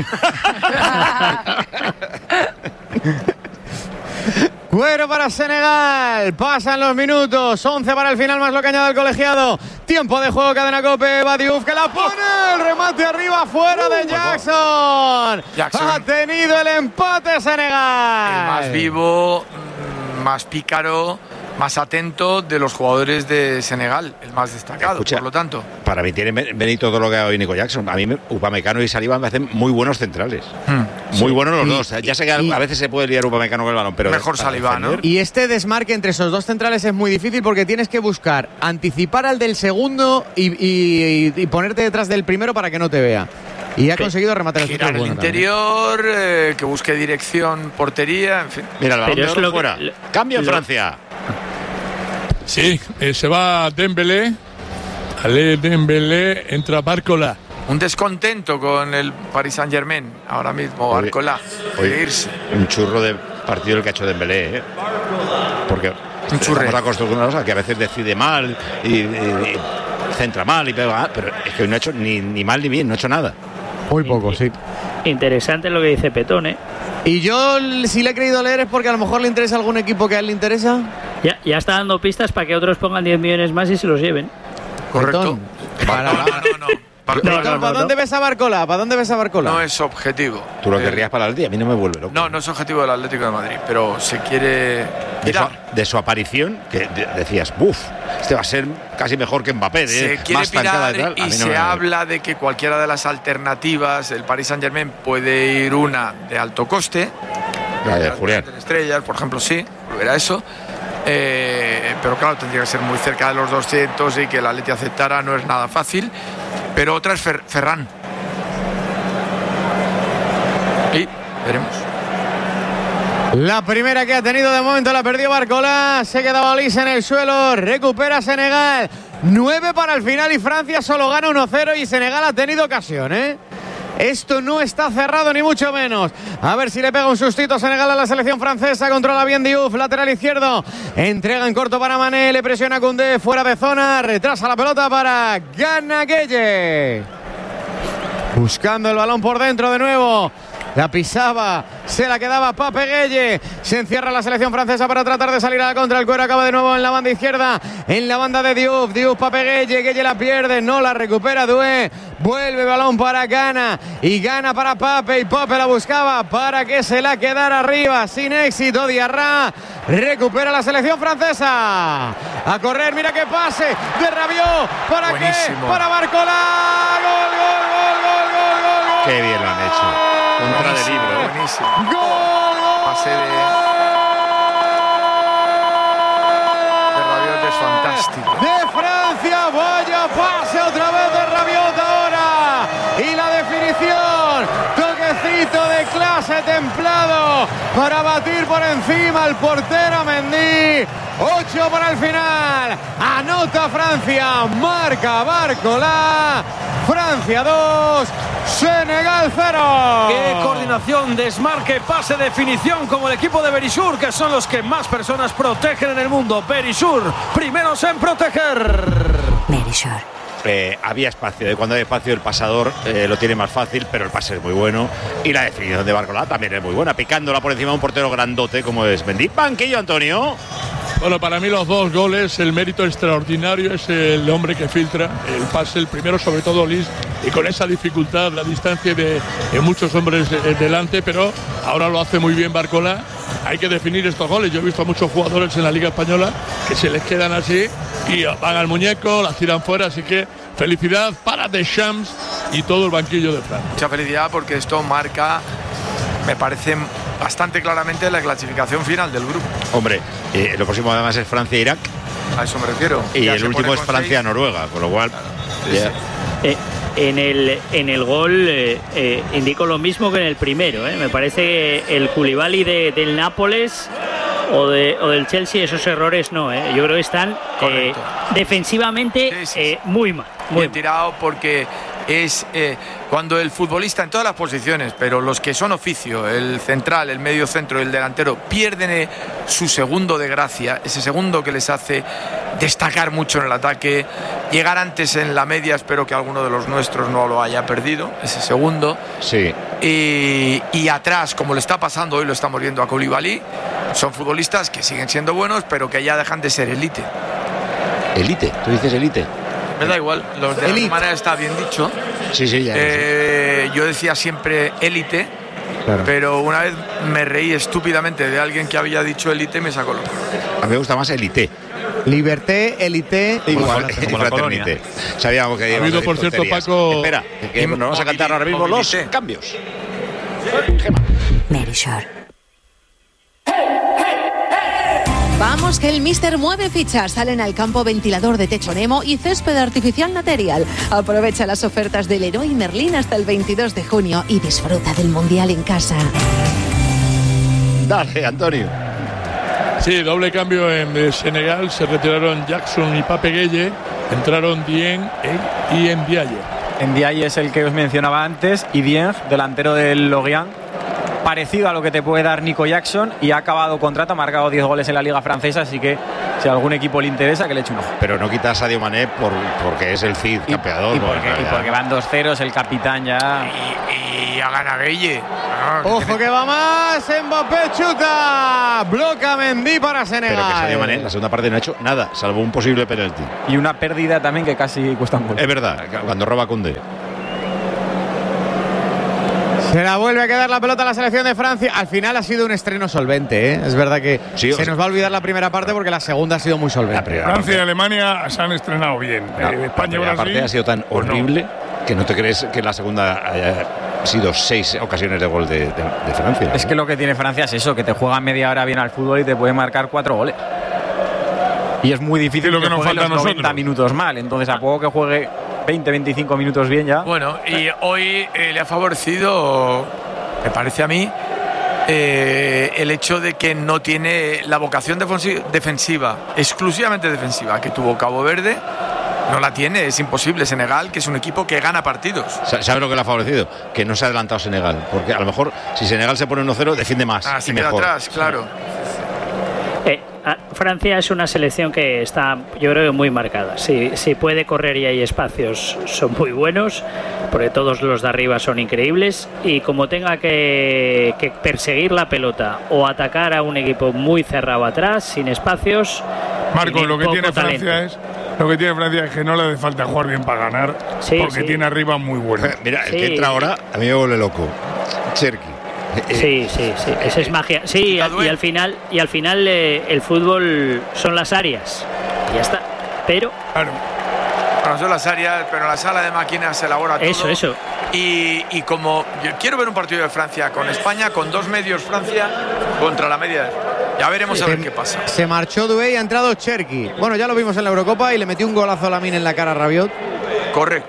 Cuero para Senegal, pasan los minutos, 11 para el final más lo que añade el colegiado. Tiempo de juego, cadena COPE, va Diouf que la pone, el remate arriba, fuera de Jackson. Ha tenido el empate Senegal. El más vivo, más pícaro, más atento de los jugadores de Senegal, el más destacado. Escucha, por lo tanto. Para mí tiene mérito todo lo que ha hoy Nico Jackson. A mí Upamecano y Saliba me hacen muy buenos centrales. Muy buenos los dos. Ya sé que a veces se puede liar Upamecano con el balón, pero mejor Saliba, ¿no? Y este desmarque entre esos dos centrales es muy difícil porque tienes que buscar anticipar al del segundo y ponerte detrás del primero para que no te vea. Y ha conseguido rematar el girar el interior, que busque dirección, portería, en fin. Mira, el balón de oro fuera. Cambio en Francia. Sí, se va Dembélé. Ale Dembélé, entra Barcola. Un descontento con el Paris Saint-Germain ahora mismo, Barcola. Irse. Un churro de partido el que ha hecho Dembélé, ¿eh? Porque estamos acostumbrados a que a veces decide mal y centra mal y pega, pero es que hoy no ha hecho ni mal ni bien, no ha hecho nada. Muy poco, sí. Interesante lo que dice Petón, ¿eh? Y yo, si le he querido leer, es porque a lo mejor le interesa algún equipo que a él le interesa. Ya está dando pistas para que otros pongan 10 millones más y se los lleven. Correcto. ¿Para dónde ves a Barcola? ¿Para dónde ves a Barcola? No es objetivo. Tú lo querrías para el Atlético, a mí no me vuelve loco. No es objetivo del Atlético de Madrid, pero se quiere de su aparición, que decías, este va a ser casi mejor que Mbappé, se quiere más tancada y tal. Y se habla de que cualquiera de las alternativas, el Paris Saint-Germain puede ir una de alto coste. Julián. Estrellas, por ejemplo, sí, era eso. Pero claro, tendría que ser muy cerca de los 200 y que el Atleti aceptara no es nada fácil. Pero otra es Ferran. Y veremos. La primera que ha tenido de momento la perdió Barcola. Se quedaba lisa en el suelo. Recupera Senegal. 9 para el final y Francia solo gana 1-0 y Senegal ha tenido ocasión, ¿eh? Esto no está cerrado ni mucho menos. A ver si le pega un sustito Senegal a la selección francesa. Controla bien Diouf, lateral izquierdo. Entrega en corto para Mané. Le presiona Koundé fuera de zona. Retrasa la pelota para Gana Gueye. Buscando el balón por dentro de nuevo. La pisaba, se la quedaba Pape Gueye. Se encierra la selección francesa para tratar de salir a la contra. El cuero acaba de nuevo en la banda izquierda, en la banda de Diouf. Diouf, Pape Gueye. Gueye la pierde, no la recupera Doué. Vuelve balón para Gana y Gana para Pape. Y Pape la buscaba para que se la quedara arriba. Sin éxito, Diarra. Recupera la selección francesa. A correr, mira qué pase de Rabiot. ¿Para buenísimo. qué? Para Barcola. Gol. Qué bien lo han hecho. Contra de libro. Buenísimo. ¡Gol! Pase de Rabiot es fantástico. De Francia, vaya pase otra vez de Rabiot ahora. Y la definición, toquecito de clase templado para batir por encima al portero Mendy. 8 para el final. Anota Francia, marca Barcola. Francia 2, Senegal 0. Qué coordinación, desmarque, pase, definición, como el equipo de Berisur, que son los que más personas protegen en el mundo. Berisur, primeros en proteger. Berisur. Había espacio, cuando hay espacio el pasador lo tiene más fácil, pero el pase es muy bueno y la definición de Barcola también es muy buena, picándola por encima de un portero grandote como es Mendy. Banquillo, Antonio. Bueno, para mí los dos goles, el mérito extraordinario es el hombre que filtra el pase, el primero sobre todo Lis, y con esa dificultad, la distancia de muchos hombres delante, pero ahora lo hace muy bien Barcola. Hay que definir estos goles. Yo he visto a muchos jugadores en la Liga Española que se les quedan así y van al muñeco, las tiran fuera, así que felicidad para Deschamps y todo el banquillo de Francia. Mucha felicidad porque esto marca, me parece, bastante claramente la clasificación final del grupo. Hombre, lo próximo además es Francia-Irak. A eso me refiero. Y ya el último es Francia-Noruega, con lo cual... Claro. En el gol indico lo mismo que en el primero. Me parece que el Koulibaly del Nápoles o del Chelsea, esos errores no. Yo creo que están defensivamente muy mal. Muy tirado porque es cuando el futbolista en todas las posiciones, pero los que son oficio, el central, el medio centro y el delantero, pierden su segundo de gracia, ese segundo que les hace destacar mucho en el ataque, llegar antes en la media. Espero que alguno de los nuestros no lo haya perdido, ese segundo. Sí. Y atrás, como le está pasando hoy, lo estamos viendo a Koulibaly, son futbolistas que siguen siendo buenos, pero que ya dejan de ser élite. ¿Élite? ¿Tú dices élite? Me da igual, los de la manera está bien dicho. Sí, ya. Yo decía siempre élite, claro. Pero una vez me reí estúpidamente de alguien que había dicho élite y me sacó loco. A mí me gusta más élite. Liberté, élite, igual, como la colonia. Sabíamos que ha habido, por cierto, Paco. Espera, que nos vamos a cantar ahora mismo los cambios. Verisure. Vamos que el Mister mueve fichas. Salen al campo ventilador de techo Nemo y césped artificial Material. Aprovecha las ofertas del Leroy Merlin hasta el 22 de junio y disfruta del Mundial en casa. Dale, Antonio. Sí, doble cambio en Senegal. Se retiraron Jackson y Pape Gueye. Entraron Dieng y Ndiaye. Ndiaye es el que os mencionaba antes y Dieng, delantero del Lorient, parecido a lo que te puede dar Nico Jackson, y ha acabado contrato, ha marcado 10 goles en la Liga Francesa, así que si a algún equipo le interesa, que le eche un ojo. Pero no quita a Sadio Mané porque es el Cid campeador. Y porque van 2-0, el capitán ya. Y a Ganagueye. Ojo que va más, Mbappé chuta, bloca Mendy para Senegal. Pero que Sadio Mané en la segunda parte no ha hecho nada, salvo un posible penalti. Y una pérdida también que casi cuesta un gol. Es verdad, cuando roba Koundé. Se la vuelve a quedar la pelota a la selección de Francia. Al final ha sido un estreno solvente, ¿eh? Es verdad que nos va a olvidar la primera parte porque la segunda ha sido muy solvente. Francia y Alemania se han estrenado bien. España y Brasil. La parte ha sido tan horrible que no te crees que la segunda haya sido 6 ocasiones de gol de Francia. Es que lo que tiene Francia es eso, que te juega media hora bien al fútbol y te puede marcar 4 goles. Y es muy difícil lo que nos falta a nosotros. 90 minutos mal. Entonces, a poco que juegue 20-25 minutos bien ya. Bueno, y hoy le ha favorecido, me parece a mí, el hecho de que no tiene la vocación defensiva, exclusivamente defensiva, que tuvo Cabo Verde. No la tiene, es imposible. Senegal, que es un equipo que gana partidos. ¿Sabes lo que le ha favorecido? Que no se ha adelantado Senegal. Porque a lo mejor si Senegal se pone 1-0, defiende más. Se queda atrás, claro. Francia es una selección que está, yo creo, muy marcada. Si puede correr y hay espacios, son muy buenos, porque todos los de arriba son increíbles. Y como tenga que perseguir la pelota o atacar a un equipo muy cerrado atrás, sin espacios. Marco, lo que tiene Francia es que no le hace falta jugar bien para ganar, porque tiene arriba muy bueno. Mira, el que entra ahora a mí me vuelve loco. Cherki. Sí, esa es magia. Sí, y al final el fútbol son las áreas. Y ya está. Pero claro. Bueno, son las áreas, pero la sala de máquinas se elabora todo. Eso. Y como yo quiero ver un partido de Francia con España, con 2 medios Francia contra la media. Ya veremos a ver qué pasa. Se marchó Doué y ha entrado Cherki. Bueno, ya lo vimos en la Eurocopa y le metió un golazo a Lamine en la cara a Rabiot. Correcto.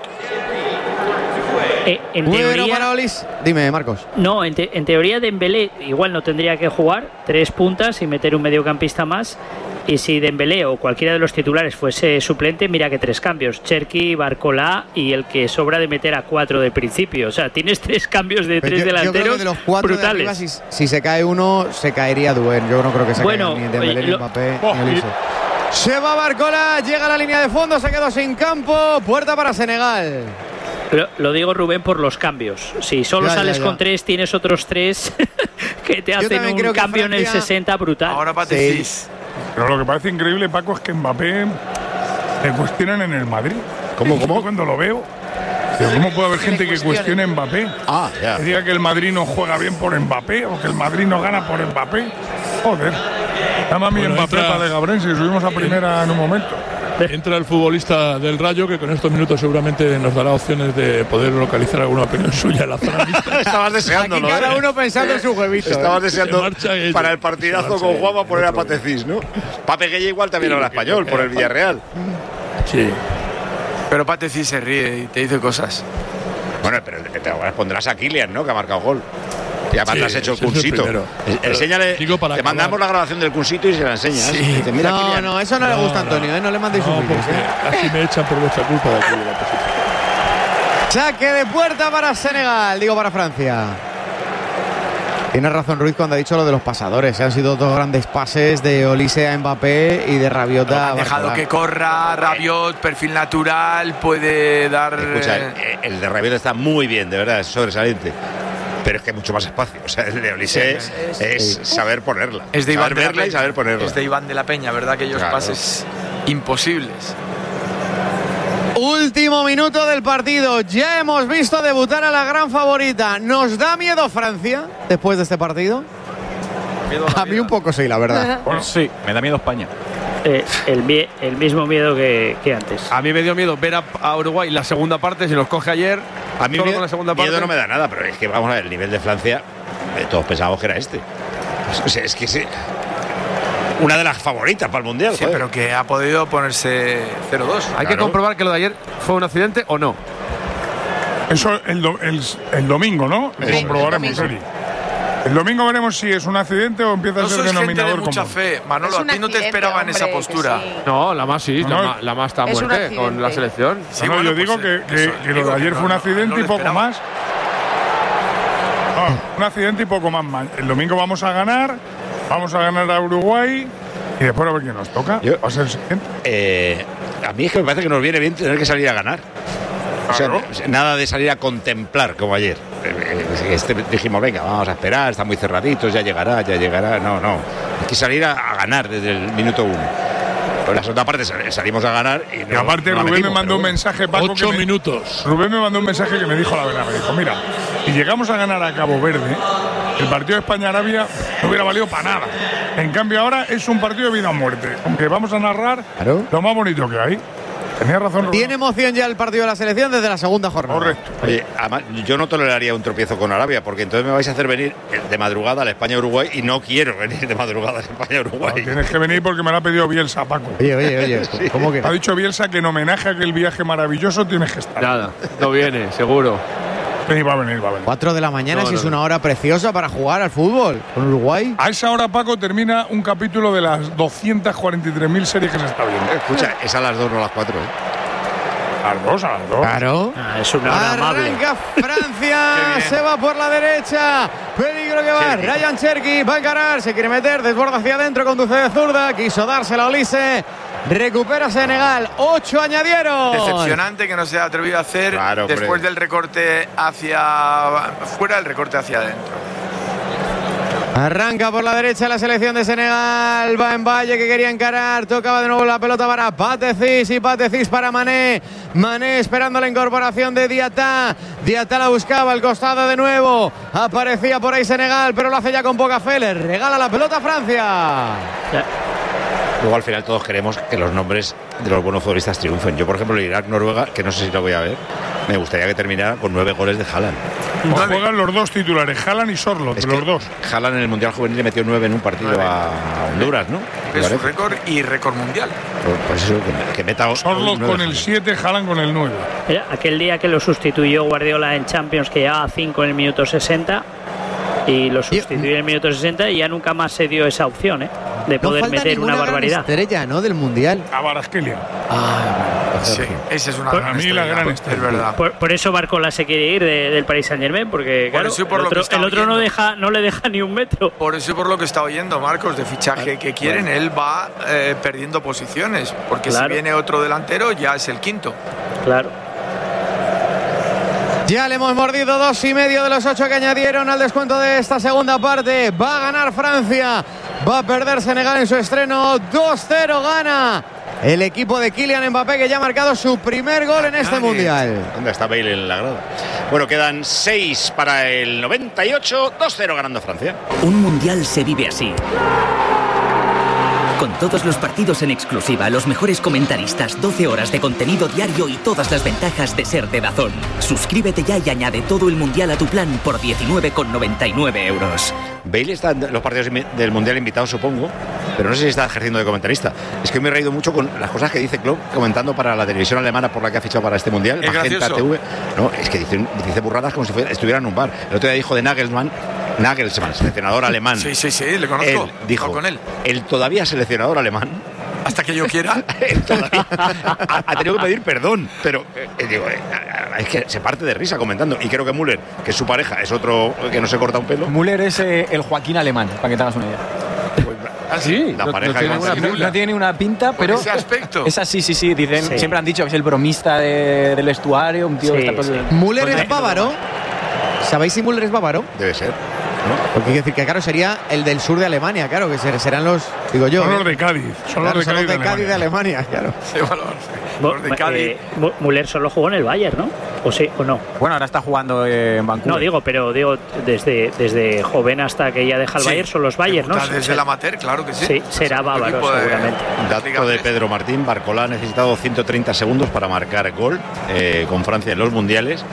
En teoría, para Olis. Dime, Marcos. No, en teoría Dembélé igual no tendría que jugar 3 puntas y meter un mediocampista más. Y si Dembélé o cualquiera de los titulares fuese suplente, mira que 3 cambios: Cherki, Barcola y el que sobra de meter a 4 de principio. O sea, tienes 3 cambios de 3 delanteros. Yo creo que de los 4 brutales. De arriba, si se cae uno, se caería Doué. Yo no creo que se caiga ni Dembélé, ni Mbappé, ni Olise. Se va Barcola, llega a la línea de fondo, se quedó sin campo. Puerta para Senegal. Lo digo, Rubén, por los cambios. Si solo sales con 3, tienes otros 3 que te hacen un cambio Francia, en el 60 brutal. Ahora Patecís. Pero lo que parece increíble, Paco, es que Mbappé le cuestionan en el Madrid. ¿Cómo? Cuando lo veo, ¿cómo puede haber gente que cuestione Mbappé? Que diga que el Madrid no juega bien por Mbappé o que el Madrid no gana por Mbappé. Joder. Llama a mí Mbappé para de Gabrén si subimos a primera en un momento. Entra el futbolista del Rayo, que con estos minutos seguramente nos dará opciones de poder localizar alguna opinión suya en la zona mixta. Estabas deseándolo, Aquí cada uno pensando en su huevito. Estabas deseando para el partidazo con Juanma poner a Patecís, ¿no? Pape Gueye igual también habla español por el Villarreal. Sí. Pero Patecís se ríe y te dice cosas. Bueno, pero te pondrás a Kylian, ¿no? Que ha marcado gol. Y además le has hecho el cursito. Enséñale. Te mandamos la grabación del cursito y se la enseñas. Sí. No, eso no le gusta a Antonio, no le mandéis un vídeo. Así me echan por vuestra culpa de aquí de la posición. Saque de puerta para Senegal, digo para Francia. Tiene razón Ruiz cuando ha dicho lo de los pasadores. Han sido 2 grandes pases de Olise a Mbappé y de Rabiot a Han dejado que corra Rabiot, perfil natural, puede dar. Escucha, el de Rabiot está muy bien, de verdad, es sobresaliente. Pero es que hay mucho más espacio. O sea, el de Olise es saber ponerla. Es de Iván saber verla y saber ponerla. Es de Iván de la Peña, ¿verdad? Aquellos pases imposibles. Último minuto del partido. Ya hemos visto debutar a la gran favorita. ¿Nos da miedo Francia después de este partido? A mí un poco sí, la verdad. Bueno, sí, me da miedo España. El mismo miedo que antes. A mí me dio miedo ver a Uruguay la segunda parte, si nos coge ayer, A mí con la segunda parte. miedo no me da nada, pero es que vamos a ver, el nivel de Francia, todos pensábamos que era este. O sea, es que sí, una de las favoritas para el Mundial. Sí, pero que ha podido ponerse 0-2. Hay que comprobar que lo de ayer fue un accidente o no. Eso el domingo, ¿no? Lo comprobaremos, Eri. El domingo veremos si es un accidente o empieza a ser denominador común. Mucha fe, Manolo, a ti no te esperaba en esa postura. Sí. No, la más sí, la más está a muerte con la selección. Sí, no, yo digo que lo de ayer fue un accidente y poco más. Un accidente y poco más. El domingo vamos a ganar a Uruguay y después a ver quién nos toca. Va a ser el siguiente. A mí es que me parece que nos viene bien tener que salir a ganar. Claro. O sea, nada de salir a contemplar como ayer. Dijimos, venga, vamos a esperar, están muy cerraditos, ya llegará. No. Hay que salir a ganar desde el minuto 1. Pero la segunda parte salimos a ganar. Y aparte, Rubén me mandó un mensaje, Paco. 8 minutos. Rubén me mandó un mensaje que me dijo la verdad. Me dijo, mira, si llegamos a ganar a Cabo Verde, el partido de España-Arabia no hubiera valido para nada. En cambio, ahora es un partido de vida o muerte. Aunque vamos a narrar lo más bonito que hay. Tenía razón, Rubén. Tiene emoción ya el partido de la selección desde la segunda jornada. Correcto. Oye, además, yo no toleraría un tropiezo con Arabia, porque entonces me vais a hacer venir de madrugada a la España-Uruguay y no quiero venir de madrugada a la España-Uruguay. No, tienes que venir porque me lo ha pedido Bielsa, Paco. Oye, Sí. ¿cómo que? Ha dicho Bielsa que en homenaje a aquel viaje maravilloso tienes que estar. Nada, no viene, seguro. Sí, va a venir. 4 de la mañana, si es una hora preciosa para jugar al fútbol con Uruguay. A esa hora, Paco, termina un capítulo de las 243.000 series que se está viendo. Escucha, es a las 2, no a las 4. A las 2. Claro. Es una hora amable. Arranca Francia, se va por la derecha. Peligro que va. Ryan Cherki va a encarar, se quiere meter, desborda hacia adentro, conduce de zurda, quiso dársela a Olise. Recupera Senegal, 8 añadieron. Decepcionante que no se ha atrevido a hacer después del recorte hacia fuera, el recorte hacia adentro. Arranca por la derecha la selección de Senegal. Va en Valle que quería encarar. Tocaba de nuevo la pelota para Patecis y Patecis para Mané. Mané esperando la incorporación de Diatá. Diatá la buscaba al costado de nuevo. Aparecía por ahí Senegal, pero lo hace ya con poca fe. Le regala la pelota a Francia. Luego al final todos queremos que los nombres de los buenos futbolistas triunfen. Yo, por ejemplo, el Irak-Noruega, que no sé si lo voy a ver, me gustaría que terminara con 9 goles de Haaland. Juegan los dos titulares, Haaland y Sorloth, los dos. Haaland en el Mundial Juvenil le metió 9 en un partido a Honduras, ¿no? Es su récord y récord mundial. Pues eso, que meta Sorloth con el 7, Haaland con el 9. Mira, aquel día que lo sustituyó Guardiola en Champions, que llevaba 5 en el minuto 60, y lo sustituyó en el minuto 60 y ya nunca más se dio esa opción, de poder meter una barbaridad. Estrella, ¿no? Del Mundial. Kvaratskhelia. Sí, esa es una para mí la gran estrella, es verdad. Por eso Barcola se quiere ir del Paris Saint-Germain, porque claro, el otro no le deja ni un metro. Por eso y por lo que está oyendo Marcos de fichaje que quieren, él va perdiendo posiciones, porque si viene otro delantero ya es el quinto. Claro. Ya le hemos mordido 2,5 de los 8 que añadieron al descuento de esta segunda parte. Va a ganar Francia. Va a perder Senegal en su estreno. 2-0 gana el equipo de Kylian Mbappé, que ya ha marcado su primer gol en este Mundial. ¿Dónde está Bale en la grada? Bueno, quedan 6 para el 98. 2-0 ganando Francia. Un Mundial se vive así. Con todos los partidos en exclusiva, los mejores comentaristas, 12 horas de contenido diario y todas las ventajas de ser de DAZN. Suscríbete ya y añade todo el Mundial a tu plan por 19,99 euros. Bale está en los partidos del Mundial invitado, supongo, pero no sé si está ejerciendo de comentarista. Es que me he reído mucho con las cosas que dice Klopp comentando para la televisión alemana por la que ha fichado para este Mundial. Es gracioso. TV. No, es que dice burradas como si estuviera en un bar. El otro día dijo de Nagelsmann, seleccionador alemán. Sí, le conozco. Él dijo, con él. El todavía seleccionador alemán. Hasta que yo quiera. Él todavía ha tenido que pedir perdón, pero es que se parte de risa comentando. Y creo que Müller, que es su pareja, es otro que no se corta un pelo. Müller es el Joaquín alemán, para que te hagas una idea. ¿Ah, sí? La pareja no tiene una pinta, pero ese aspecto. Es así, sí. Dicen, siempre han dicho que es el bromista del vestuario, un tío que está todo. Müller es bávaro. ¿Sabéis si Müller es bávaro? Debe ser, ¿no? Porque quiere decir que, claro, sería el del sur de Alemania, claro, que serán los, digo yo. Son los de Cádiz. Son los de Cádiz de Alemania, claro. Sí, los de Cádiz. Müller solo jugó en el Bayern, ¿no? ¿O sí o no? Bueno, ahora está jugando en Vancouver. No, pero desde joven hasta que ya deja el Bayern son los Bayern, ¿no? Desde el amateur, claro que sí. Sí, será bávaro, seguramente. Dato de Pedro Martín, Barcola ha necesitado 130 segundos para marcar gol con Francia en los mundiales.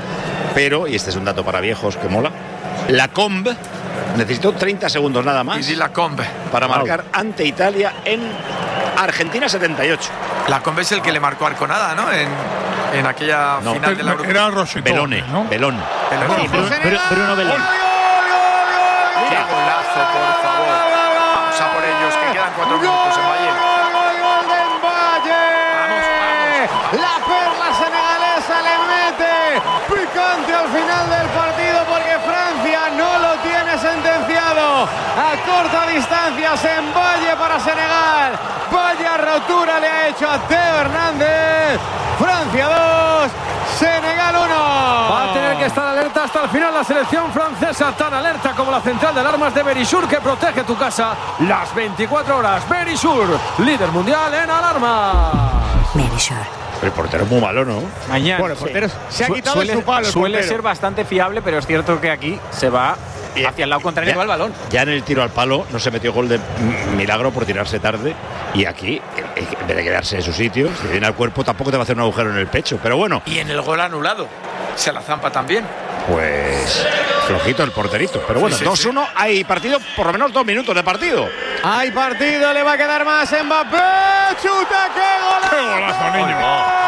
Pero, y este es un dato para viejos que mola, la Combe necesitó 30 segundos nada más y la Combe para marcar ante Italia en Argentina 78. La Combe es el que le marcó Arconada, ¿no? En aquella final de la Eurocopa. Era Rosetón, Belone, ¿no? Belón. Sí, Bruno Belón. ¡Qué golazo, por favor! Vamos a por ellos, que quedan 4 minutos en Valle. ¡Gol de Valle! La perla senegalesa le mete picante al final del partido porque Francia no lo tiene sentenciado. A corta distancia en Valle para Senegal. Vaya rotura le ha hecho a Teo Hernández. Francia 2, Senegal 1. Va a tener que estar alerta hasta el final la selección francesa, tan alerta como la central de alarmas de Verisur, que protege tu casa las 24 horas. Verisur, líder mundial en alarmas. Verisur. El portero es muy malo, ¿no? Mañana. Bueno, el portero se ha quitado su palo. Suele ser bastante fiable, pero es cierto que aquí se va hacia el lado contrario que va el balón. Ya en el tiro al palo no se metió gol de milagro por tirarse tarde. Y aquí, en vez de quedarse en su sitio, si viene al cuerpo, tampoco te va a hacer un agujero en el pecho. Pero bueno. Y en el gol anulado. Se la zampa también. Pues flojito el porterito. Pero bueno, 2-1. Hay partido, por lo menos 2 minutos de partido. Hay partido, le va a quedar más Mbappé. ¡Chuta, qué golazo! ¡Qué golazo, niño!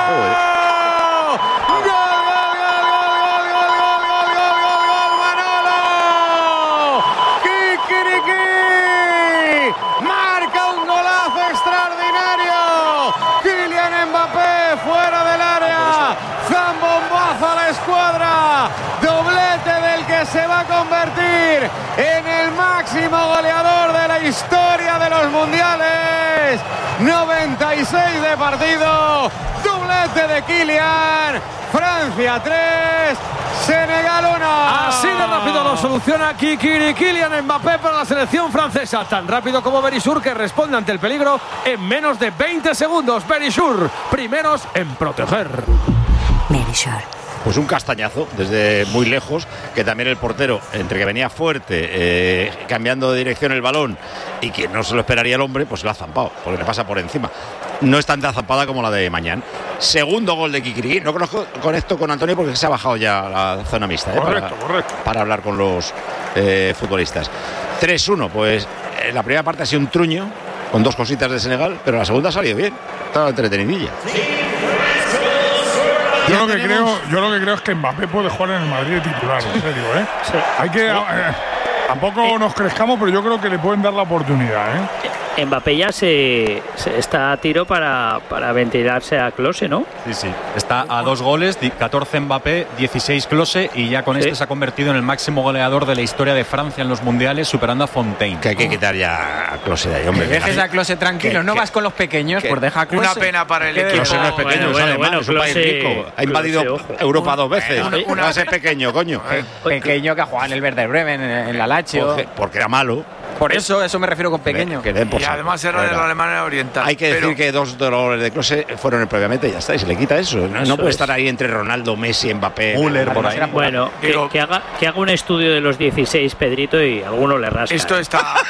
Fuera del área, zambombazo a la escuadra, doblete del que se va a convertir en el máximo goleador de la historia de los mundiales. 96 de partido, doblete de Kylian. Francia 3, Senegal 1. Así de rápido lo soluciona Kylian Mbappé para la selección francesa. Tan rápido como Verisur, que responde ante el peligro en menos de 20 segundos. Verisur, primeros en proteger. Verisur. Pues un castañazo desde muy lejos, que también el portero, entre que venía fuerte, cambiando de dirección el balón, y que no se lo esperaría el hombre, pues lo ha zampado, porque le pasa por encima. No es tan zampada como la de Mañán. Segundo gol de Kikiri. No conecto con Antonio porque se ha bajado ya a la zona mixta. Correcto. Para hablar con los futbolistas. 3-1, pues la primera parte ha sido un truño, con 2 cositas de Senegal, pero la segunda ha salido bien. Estaba entretenidilla. Yo lo que creo es que Mbappé puede jugar en el Madrid de titular, en serio, ¿eh? Sí. Hay que tampoco nos crezcamos, pero yo creo que le pueden dar la oportunidad, ¿eh? Mbappé ya se está a tiro para ventilarse a Klose, ¿no? Sí. Está a 2 goles, 14 Mbappé, 16 Klose, y ya con este se ha convertido en el máximo goleador de la historia de Francia en los mundiales, superando a Fontaine. Que hay que quitar ya a Klose de ahí, hombre. Dejes a Klose tranquilo, no vas con los pequeños, pues deja a Klose. Una pena para el equipo. Klose no es pequeño, Bueno, es un país rico. Ha invadido Europa 2 veces. No va a ser pequeño, coño. Pequeño que ha jugado en el Werder Bremen, en la Lazio. Porque era malo. Por eso me refiero con pequeño. Y además era de la Alemania Oriental. Hay que decir que 2 de los goles de Klose fueron previamente, ya está, y se le quita eso. No puede estar ahí entre Ronaldo, Messi, Mbappé, Müller, por ahí. Bueno, que haga un estudio de los 16, Pedrito, y alguno le rasca. Esto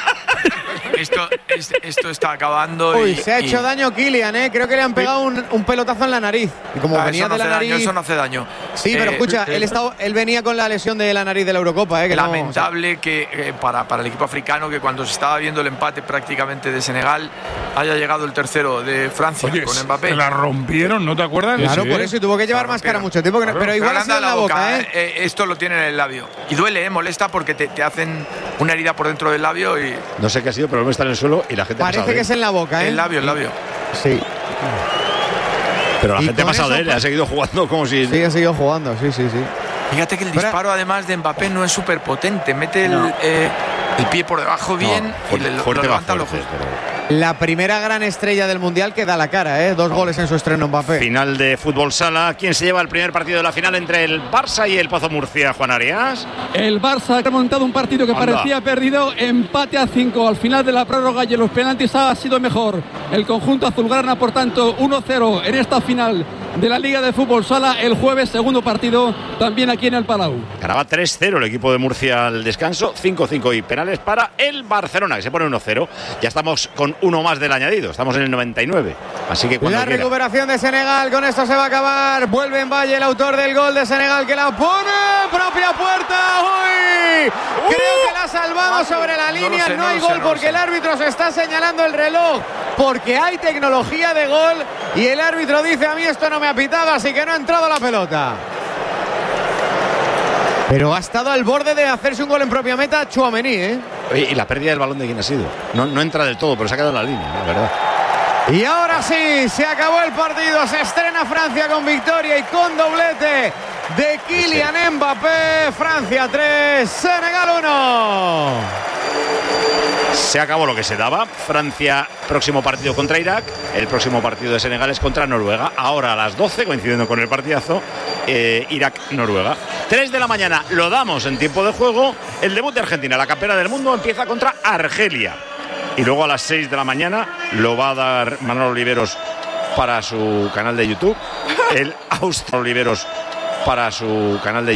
está acabando. Uy, se ha hecho daño Kylian, ¿eh? Creo que le han pegado un pelotazo en la nariz. Y como venía de la nariz. Eso no hace daño. Sí, pero escucha, él venía con la lesión de la nariz de la Eurocopa, ¿eh? Que lamentable que para el equipo africano, que cuando se estaba viendo el empate prácticamente de Senegal, haya llegado el tercero de Francia. Oye, con Mbappé. Se la rompieron, ¿no te acuerdas? Claro, por eso, y tuvo que llevar máscara mucho tiempo. Pero igual ha sido en la boca, ¿eh? Esto lo tiene en el labio. Y duele, molesta, porque te hacen una herida por dentro del labio y... No sé qué ha sido, pero no está en el suelo y la gente parece que es en la boca, ¿eh? El labio. Sí. Pero la gente ha pasado de él, ha seguido jugando como si... Sí, ha seguido jugando, sí. Fíjate que el disparo, además de Mbappé, no es súper potente. Mete el pie por debajo bien y lo levanta lo justo. La primera gran estrella del Mundial que da la cara, ¿eh? 2 goles en su estreno Mbappé. Final de fútbol sala. ¿Quién se lleva el primer partido de la final entre el Barça y el Pozo Murcia, Juan Arias? El Barça ha remontado un partido que parecía perdido, empate a 5. Al final de la prórroga y en los penaltis ha sido mejor. El conjunto azulgrana, por tanto, 1-0 en esta final de la Liga de Fútbol Sala el jueves, segundo partido también aquí en el Palau. Ganaba 3-0 el equipo de Murcia al descanso, 5-5 y penales para el Barcelona, que se pone 1-0. Ya estamos con uno más del añadido, estamos en el 99. Así que cuando la quiera. Recuperación de Senegal, con esto se va a acabar. Vuelve en Valle, el autor del gol de Senegal, que la pone propia puerta. ¡Uy! Creo que la ha salvado sobre la línea. No hay gol porque el árbitro se está señalando el reloj, porque hay tecnología de gol y el árbitro dice: a mí esto no me ha pitado, así que no ha entrado la pelota. Pero ha estado al borde de hacerse un gol en propia meta Tchouaméni, ¿eh? Oye, ¿y la pérdida del balón de quién ha sido? No entra del todo, pero se ha quedado en la línea, la verdad. Y ahora sí, se acabó el partido. Se estrena Francia con victoria y con doblete de Kylian Mbappé. Francia 3, Senegal 1. Se acabó lo que se daba. Francia, próximo partido contra Irak. El próximo partido de Senegal es contra Noruega. Ahora a las 12, coincidiendo con el partidazo, Irak-Noruega. 3 de la mañana, lo damos en tiempo de juego. El debut de Argentina, la campeona del mundo, empieza contra Argelia. Y luego a las 6 de la mañana lo va a dar Manolo Oliveros para su canal de YouTube. El Austria Oliveros para su canal de YouTube.